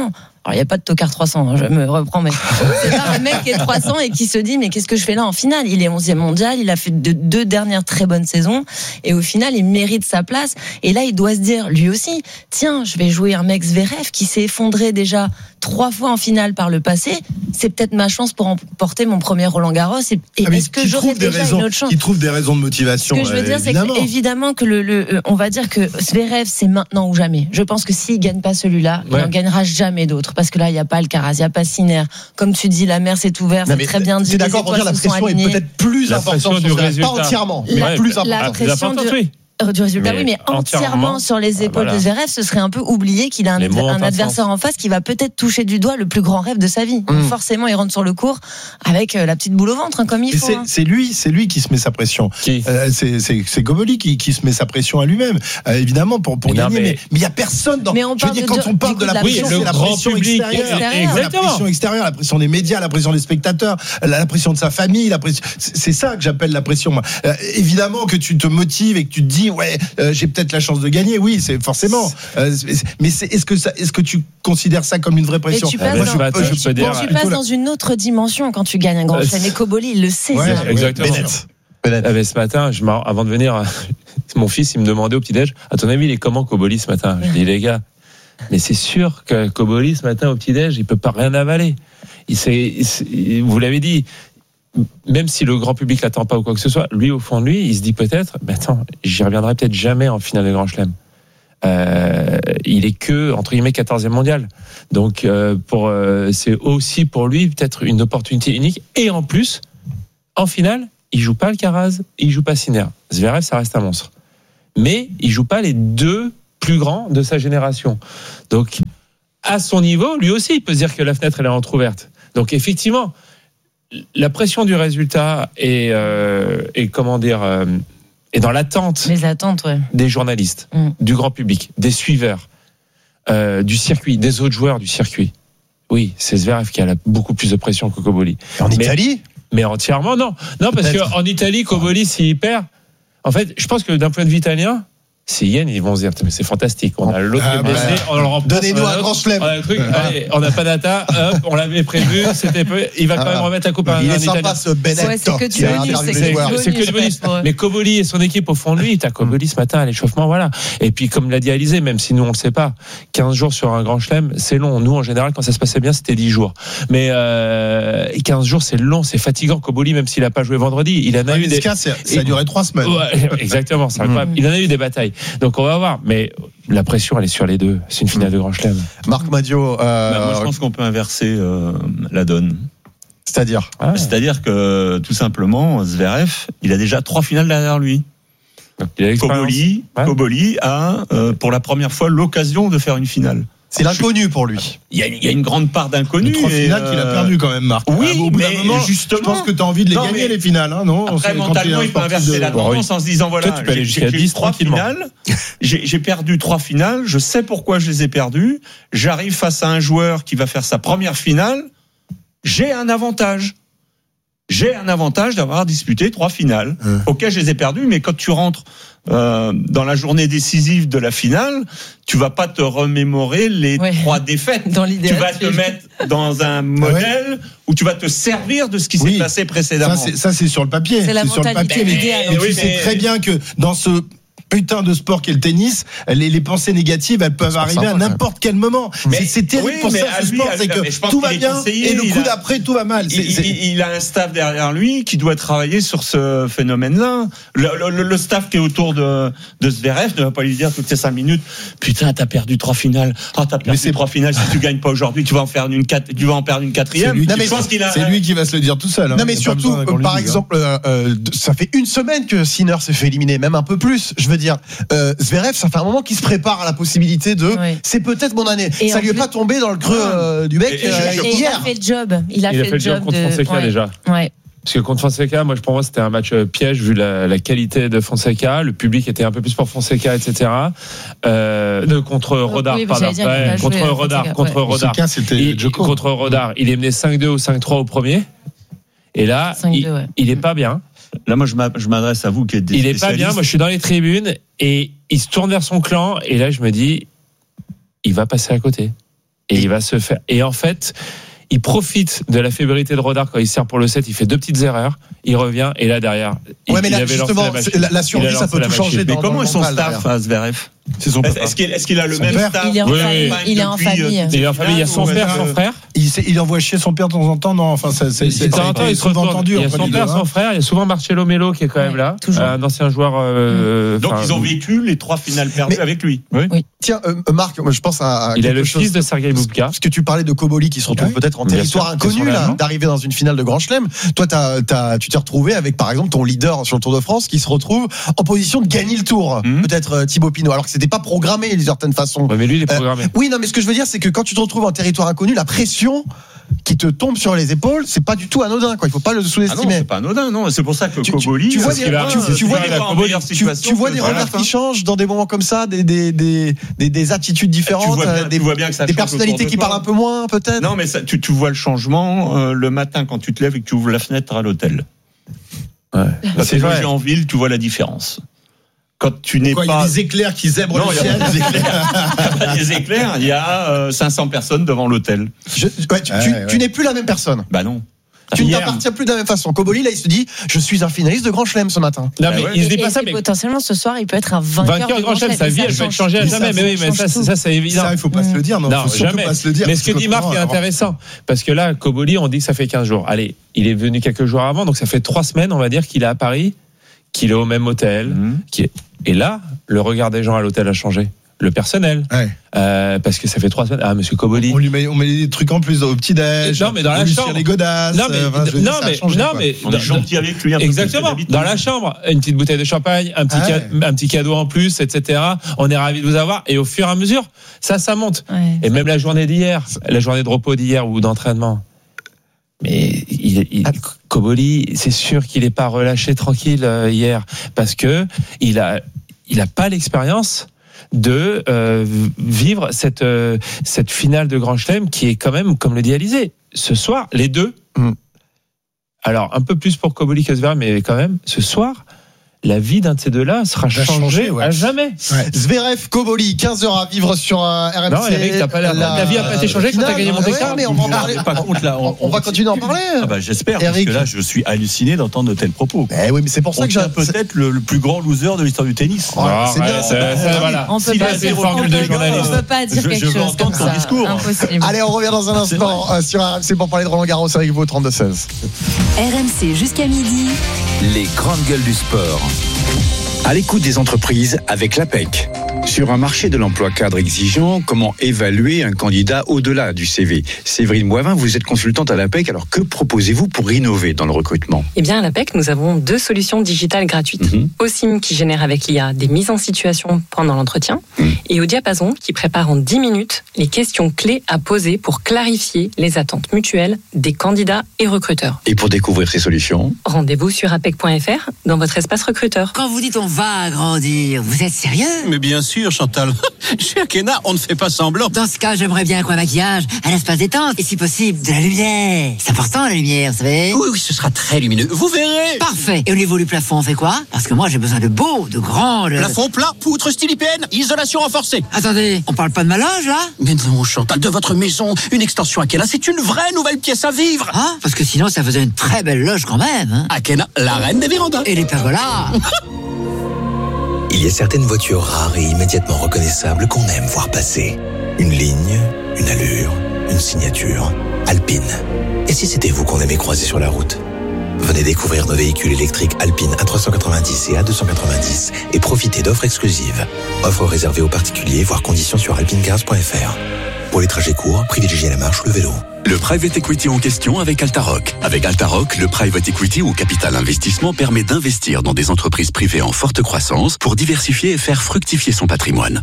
Alors, il n'y a pas de tocard trois cents, hein, je me reprends, mais c'est pas un mec qui est trois cents et qui se dit, mais qu'est-ce que je fais là en finale? Il est onzième mondial, il a fait de, deux dernières très bonnes saisons, et au final, il mérite sa place. Et là, il doit se dire, lui aussi, tiens, je vais jouer un mec Zverev qui s'est effondré déjà trois fois en finale par le passé. C'est peut-être ma chance pour emporter mon premier Roland-Garros. Et, et ah, est-ce que j'aurais déjà raisons, une autre chance? Qui trouve des raisons de motivation. Ce que je veux dire, c'est que, évidemment que le, le, on va dire que Zverev, c'est maintenant ou jamais. Je pense que s'il gagne pas celui-là, ouais. il n'en gagnera jamais d'autres. Parce que là, il n'y a pas Alcaraz, il n'y a pas Sinner. Comme tu dis, la mer s'est ouverte, c'est très bien dit. C'est d'accord pour dire la pression est peut-être plus importante du résultat. Pas entièrement, mais la, plus importante. La pression du, oui. du résultat, mais oui, mais entièrement sur les épaules ah, voilà. de Zverev, ce serait un peu oublier qu'il a un, un adversaire en face qui va peut-être toucher du doigt le plus grand rêve de sa vie. Mmh. Donc forcément, il rentre sur le court avec la petite boule au ventre, hein, comme il faut. C'est, hein. c'est lui, c'est lui qui se met sa pression. Qui euh, c'est, c'est, c'est Goboli qui, qui se met sa pression à lui-même, euh, évidemment pour pour mais gagner. Non, mais il y a personne dans. Mais on je veux dire, quand de, on parle de la pression, oui, c'est la pression public, extérieure, extérieur. la pression extérieure, la pression des médias, la pression des spectateurs, la, la pression de sa famille, la pression. C'est, c'est ça que j'appelle la pression. Moi. Euh, évidemment que tu te motives et que tu te dis ouais, euh, j'ai peut-être la chance de gagner, oui, c'est forcément. Euh, mais c'est, est-ce que ça, est-ce que tu considères ça comme une vraie pression? Et tu passes, ah, dans, je, je tu, dire, tu passes dans une autre dimension quand tu gagnes un grand chelem. Et Koboli, il le sait. Ouais, ça. Exactement. Bennett. Bennett. Ah, ce matin, je avant de venir, mon fils, il me demandait au petit-déj, à ton avis, il est comment Koboli ce matin? Je dis, les gars, mais c'est sûr que Koboli ce matin au petit-déj, il peut pas rien avaler. Il s'est, il, vous l'avez dit. Même si le grand public l'attend pas ou quoi que ce soit, lui au fond de lui, il se dit peut-être, bah attends, j'y reviendrai peut-être jamais en finale de Grand Chelem. Euh, il est que entre guillemets quatorzième mondial, donc euh, pour euh, c'est aussi pour lui peut-être une opportunité unique. Et en plus, en finale, il joue pas Alcaraz, il joue pas Sinner. Zverev, ça reste un monstre, mais il joue pas les deux plus grands de sa génération. Donc à son niveau, lui aussi, il peut se dire que la fenêtre elle est entrouverte. Donc effectivement. La pression du résultat est, euh, est comment dire, euh, est dans l'attente, Les attentes, ouais. des journalistes, mm. du grand public, des suiveurs, euh, du circuit, des autres joueurs du circuit. Oui, c'est Zverev qui a la, beaucoup plus de pression que Koboli. En mais, Italie Mais entièrement, non. Non, parce qu'en Italie, Koboli, s'il perd, en fait, je pense que d'un point de vue italien, c'est Yen, ils vont se dire, mais c'est fantastique. On a l'autre qui est blessé, on le remplace. Donnez-nous un grand chelem. On a un truc, allez, on n'a pas data, hop, on l'avait prévu, c'était peu, il va quand même remettre la coupe à un Il est Italien. sympa ce Bennett. Ouais, c'est que du bonus, c'est que c'est que du bonus. Mais Koboli et son équipe au fond de lui, t'as Koboli ce matin à l'échauffement, voilà. Et puis, comme l'a dit Alizé, même si nous on le sait pas, quinze jours sur un grand chelem, c'est long. Nous, en général, quand ça se passait bien, c'était dix jours. Mais, euh, quinze jours, c'est long, c'est fatigant. Koboli, même s'il a pas joué vendredi, il en a eu des. Ça a duré trois semaines. Ouais, exactement, c'est incroyable. Il en a eu des batailles. Donc, on va voir. Mais la pression, elle est sur les deux. C'est une finale de Grand Chelem. Marc Madio. Euh... Bah, moi, je pense qu'on peut inverser euh, la donne. C'est-à-dire ah ouais. C'est-à-dire que, tout simplement, Zverev, il a déjà trois finales derrière lui. Koboli, ouais. Koboli a, euh, pour la première fois, l'occasion de faire une finale. C'est l'inconnu pour lui. Il y a, il y a une grande part d'inconnu. Les trois finales euh... qu'il a perdu quand même, Marc. Oui, ah, au bout mais d'un moment, justement, je pense que tu as envie de les non, gagner les finales, hein, non? Après, mentalement, il peut inverser de... la tendance en se disant voilà, toi, tu peux aller jusqu'à j'ai, dix trois finales, j'ai, j'ai perdu trois finales, je sais pourquoi je les ai perdues. J'arrive face à un joueur qui va faire sa première finale, j'ai un avantage. J'ai un avantage d'avoir disputé trois finales. Mmh. Ok, je les ai perdues, mais quand tu rentres euh, dans la journée décisive de la finale, tu vas pas te remémorer les ouais. trois défaites. Dans l'idéal, tu vas te mettre dans un modèle ouais. où tu vas te servir de ce qui oui. s'est passé précédemment. Ça c'est, ça, c'est sur le papier. C'est, c'est la sur le papier. Mais, mais, mais oui, tu mais... sais très bien que dans ce putain de sport qu'est le tennis, les, les pensées négatives, elles peuvent arriver sympa, à n'importe quel moment. Mais, c'est, c'est terrible oui, pour ça, ce sport, c'est que tout va bien et le coup a, d'après, tout va mal. C'est, il, c'est... il a un staff derrière lui qui doit travailler sur ce phénomène-là. Le, le, le staff qui est autour de, de Zverev ne va pas lui dire toutes ces cinq minutes, putain, t'as perdu trois finales. Ah, t'as perdu trois finales. Si tu gagnes pas aujourd'hui, tu vas en faire une quatre, tu vas en perdre une quatrième. C'est lui, non, mais c'est, qu'il a... c'est lui qui va se le dire tout seul. Hein. Non, mais surtout, par exemple, euh, ça fait une semaine que Sinner s'est fait éliminer, même un peu plus. Je veux dire, euh, Zverev, ça fait un moment qu'il se prépare à la possibilité de oui. c'est peut-être mon année. Et ça lui est plus... pas tombé dans le creux euh, du bec et, euh, et, et hier. Il a fait le job. Il a, il fait, a fait le job, job contre de... Fonseca ouais. déjà. Ouais. Parce que contre Fonseca, moi, pour moi, c'était un match piège vu la, la qualité de Fonseca. Le public était un peu plus pour Fonseca, et cetera. Euh, de, contre Rodard, oui, pardon. Ouais, contre Rodard, contre Rodard. Fonseca, c'était il, contre Rodard. Il est mené cinq deux ou cinq trois au premier. Et là, cinq deux, il, ouais. il est pas bien. Là, moi, je m'adresse à vous qui êtes des il est pas bien. Moi, je suis dans les tribunes et il se tourne vers son clan. Et là, je me dis, il va passer à côté. Et il va se faire. Et en fait, il profite de la fébrilité de Rodard quand il sert pour le set. Il fait deux petites erreurs. Il revient et là derrière. Ouais, mais il là, avait justement, lancé la, la, la survie, ça peut tout changer. Mais dans, comment dans est son mental, staff à Zverev? C'est son papa. Est-ce qu'il, est-ce qu'il a le Son même père. staff? Il est en Oui, famille. oui. Il est en famille. Il est en famille. Il y a son père, son frère. Il, il envoie chier son père de temps en temps, non? Enfin, c'est, c'est, De temps en temps, il se retourne. entendu. Il y a son père, son frère. Il y a souvent Marcelo Melo qui est quand même là, toujours. un ancien joueur. Euh, Donc enfin, ils ont vécu les trois finales perdues Mais- avec lui. Oui. Tiens, euh, Marc, moi, je pense à. à il est quelque le chose- fils de Sergei Bubka. Parce que tu parlais de Koboli qui se retrouve Ouais. peut-être en Bien territoire sûr, inconnu, c'est son là, agent. d'arriver dans une finale de Grand Chelem. Toi, t'as, t'as, tu t'es retrouvé avec, par exemple, ton leader sur le Tour de France qui se retrouve en position de gagner le Tour. Mhm. Peut-être euh, Thibaut Pinot, alors que c'était pas programmé d'une certaine façon. Ouais, mais lui, il est Euh, programmé. Oui, non, mais ce que je veux dire, c'est que quand tu te retrouves en territoire inconnu, la pression qui te tombe sur les épaules, c'est pas du tout anodin, quoi. Il faut pas le Ah non, sous-estimer. c'est pas anodin, non. C'est pour ça que Tu- tu- Koboli, tu vois parce des- qu'il va- tu- tu vois il des- va en meilleure tu, situation tu vois que des à la regards fin. qui changent dans des moments comme ça, des, des, des, des, des attitudes différentes, Tu vois bien- euh, tu des, vois bien que ça des change personnalités autour de qui toi. parlent un peu moins, peut-être. Non, mais ça, tu, tu vois le changement euh, le matin quand tu te lèves et que tu ouvres la fenêtre à l'hôtel. Ouais. Quand C'est tu vrai. logé en ville, tu vois la différence. Quand tu n'es Quoi, il y a pas des éclairs qui zèbrent Non, le il y a ciel. pas des éclairs. Il y a pas des éclairs, il y a euh, cinq cents personnes devant l'hôtel. Je- ouais, tu, Ouais, tu- ouais. tu n'es plus la même personne. Bah non. Tu ne Hier- t'appartiens plus de la même façon. Koboli, là, il se dit, je suis un finaliste de Grand Chelem ce matin. Non, Bah mais ouais. il se dit Et, pas et- ça, et mais potentiellement ce soir, il peut être un vainqueur, vainqueur de de Grand Chelem, sa vie, elle peut être changée à Mais jamais. ça, Mais oui, mais ça, change tout. ça, c'est évident. Ça, il faut pas se le dire, non, Non, faut surtout jamais. pas se le dire. Mais ce que parce dit Marc est autrement, intéressant. Parce que là, Koboli, on dit que ça fait quinze jours. Allez, il est venu quelques jours avant, donc ça fait trois semaines, on va dire, qu'il est à Paris, qu'il est au même hôtel. Mhm. Qui est... Et là, le regard des gens à l'hôtel a changé. Le personnel. Ouais. Euh, parce que ça fait trois semaines. Ah, monsieur Koboli. On lui met, on met des trucs en plus au petit-déj. Non, mais dans on la lui chambre. tire les godasses. Non, mais, euh, enfin, je veux dire, non, ça a mais, changé, non, quoi. mais, On est gentil avec lui. un peu exactement. plus que d'habitude. Dans la chambre, une petite bouteille de champagne, un petit, Ah ouais. ca- un petit cadeau en plus, et cetera. On est ravis de vous avoir. Et au fur et à mesure, ça, ça monte. Ouais. Et même la journée d'hier, la journée de repos d'hier ou d'entraînement. Mais il, il, Koboli, c'est sûr qu'il n'est pas relâché tranquille euh, hier parce que il a, il a pas l'expérience de euh, vivre cette euh, cette finale de Grand Chelem qui est quand même, comme le dit Alizé, ce soir les deux. Mm. Alors un peu plus pour Koboli que Zverev, mais quand même ce soir. La vie d'un de ces deux-là sera Va changée changer, ouais. à jamais. Ouais. Zverev, Koboli, quinze heures à vivre sur euh, R M C. Non, Eric, t'as pas l'air- la vie a pas été changée quand t'as gagné Monte Carlo. Ouais, mais on va en parler. Par contre, là, On, on va continuer à en parler. Ah bah, j'espère, Eric. parce que là, je suis halluciné d'entendre de tels propos. Eh oui, mais c'est pour ça On que j'ai tient peut-être le, le plus grand loser de l'histoire du tennis. Ouais, c'est ouais, bien. c'est- c'est- voilà. On peut S'il pas a fait dire- une formule on de peut- journaliste. On peut pas dire Je- quelque je veux chose entendre comme ton ça. discours. Impossible. Allez, on revient dans un C'est instant euh, sur R M C pour parler de Roland Garros avec vous au trente-deux seize. R M C jusqu'à midi. Les grandes gueules du sport. À l'écoute des entreprises avec l'A P E C. Sur un marché de l'emploi cadre exigeant, comment évaluer un candidat au-delà du C V? Séverine Moivin, vous êtes consultante à l'A P E C, alors que proposez-vous pour innover dans le recrutement? Eh bien, à l'A P E C, nous avons deux solutions digitales gratuites. Mhm. OSIM qui génère avec l'I A des mises en situation pendant l'entretien et au Diapason qui prépare en dix minutes les questions clés à poser pour clarifier les attentes mutuelles des candidats et recruteurs. Et pour découvrir ces solutions, Rendez-vous sur apec point f r dans votre espace recruteur. Quand vous dites on va agrandir, vous êtes sérieux? Mais bien sûr, Chantal. Chez Akena, on ne fait pas semblant. Dans ce cas, j'aimerais bien qu'un maquillage, un espace détente, et si possible, de la lumière. C'est important, la lumière, vous savez? Oui, oui, ce sera très lumineux. Vous verrez. Parfait. Et au niveau du plafond, on fait quoi? Parce que moi, j'ai besoin de beau, de grand, de... Plafond plat, poutre style I P N, isolation renforcée. Attendez, on parle pas de ma loge, là? Mais non, Chantal, de votre maison, une extension Akena, c'est une vraie nouvelle pièce à vivre. Ah, parce que sinon, ça faisait une très belle loge quand même, hein? Akena, la reine des vérandas. Et les pergolas. Il y a certaines voitures rares et immédiatement reconnaissables qu'on aime voir passer. Une ligne, une allure, une signature. Alpine. Et si c'était vous qu'on aimait croiser sur la route? Venez découvrir nos véhicules électriques Alpine A trois cent quatre-vingt-dix et A deux cent quatre-vingt-dix et profitez d'offres exclusives. Offres réservées aux particuliers, voire conditions sur alpinecars point f r. Pour les trajets courts, privilégiez la marche ou le vélo. Le private equity en question avec Altaroc. Avec Altaroc, le private equity ou capital investissement permet d'investir dans des entreprises privées en forte croissance pour diversifier et faire fructifier son patrimoine.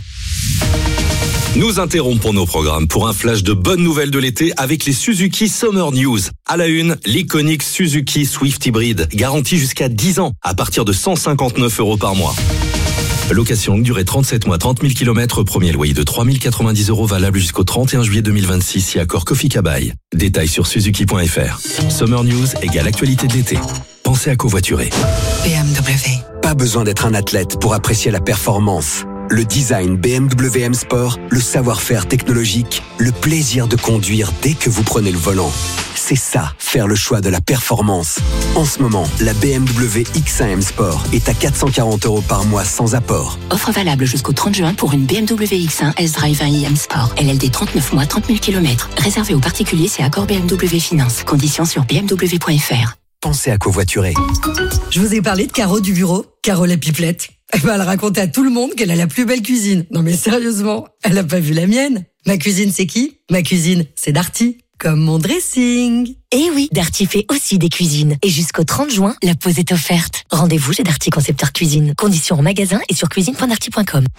Nous interrompons nos programmes pour un flash de bonnes nouvelles de l'été avec les Suzuki Summer News. À la une, l'iconique Suzuki Swift Hybrid, garantie jusqu'à dix ans, à partir de cent cinquante-neuf euros par mois. Location longue durée trente-sept mois, trente mille kilomètres, premier loyer de trois mille quatre-vingt-dix euros valable jusqu'au trente et un juillet deux mille vingt-six si accord Kofi Kabai. Détails sur suzuki point f r. Summer News égale actualité de l'été. Pensez à covoiturer. B M W. Pas besoin d'être un athlète pour apprécier la performance, Le design B M W M Sport, le savoir-faire technologique, le plaisir de conduire dès que vous prenez le volant. C'est ça, faire le choix de la performance. En ce moment, la B M W X un M Sport est à quatre cent quarante euros par mois sans apport. Offre valable jusqu'au trente juin pour une B M W X un S-Drive un i M Sport. L L D trente-neuf mois, trente mille kilomètres. Réservé aux particuliers, c'est accord B M W Finance. Conditions sur b m w point f r. Pensez à covoiturer. Je vous ai parlé de Caro du bureau, Caro la pipelette. Eh ben, elle racontait à tout le monde qu'elle a la plus belle cuisine. Non mais sérieusement, elle a pas vu la mienne. Ma cuisine, c'est qui? Ma cuisine, c'est Darty. Comme mon dressing. Eh oui, Darty fait aussi des cuisines. Et jusqu'au trente juin, la pause est offerte. Rendez-vous chez Darty Concepteur Cuisine. Conditions en magasin et sur cuisine point darty point com.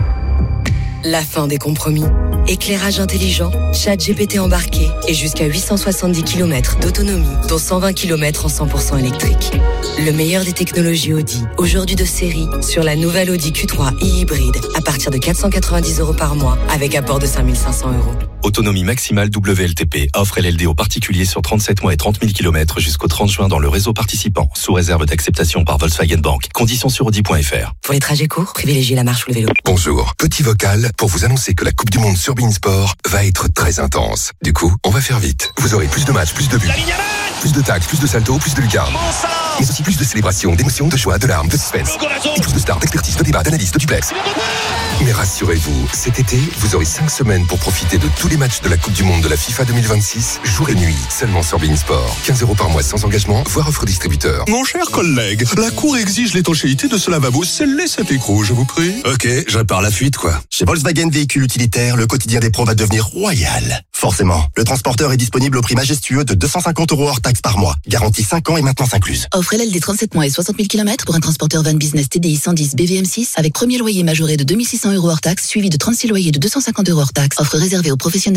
La fin des compromis. Éclairage intelligent, chat G P T embarqué et jusqu'à huit cent soixante-dix kilomètres d'autonomie, dont cent vingt kilomètres en cent pour cent électrique. Le meilleur des technologies Audi, aujourd'hui de série, sur la nouvelle Audi Q trois e-hybride, à partir de quatre cent quatre-vingt-dix euros par mois, avec apport de cinq mille cinq cents euros. Autonomie maximale W L T P. Offre L L D aux particuliers sur trente-sept mois et trente mille kilomètres jusqu'au trente juin dans le réseau participant, sous réserve d'acceptation par Volkswagen Bank. Conditions sur audi point f r. Pour les trajets courts, privilégiez la marche ou le vélo. Bonjour, petit vocal pour vous annoncer que la Coupe du Monde sur beIN Sport va être très intense. Du coup, on va faire vite. Vous aurez plus de matchs, plus de buts, plus de tacles, plus de saltos, plus de lucarnes. Mais aussi plus de célébrations, d'émotions, de joie, de larmes, de suspense. Et plus de stars, d'expertise, de débats, d'analyses, de duplex. Mais rassurez-vous, cet été, vous aurez cinq semaines pour profiter de tous les matchs de la Coupe du Monde de la FIFA deux mille vingt-six, jour et nuit, seulement sur beIN Sport. quinze euros par mois sans engagement, voire offre distributeur. Mon cher collègue, la Cour exige l'étanchéité de ce lavabo. Scellez cet écrou, je vous prie. Ok, je répare la fuite, quoi. Chez Volkswagen Véhicules Utilitaires, le quotidien des pros va devenir royal. Forcément, le transporteur est disponible au prix majestueux de deux cent cinquante euros hors taxe par mois. Garantie cinq ans et maintenance incluse. Offre L L D trente-sept mois et soixante mille kilomètres pour un transporteur van business T D I cent dix B V M six avec premier loyer majoré de deux mille six cents euros hors taxe, suivi de trente-six loyers de deux cent cinquante euros hors taxe. Offre réservée aux professionnels.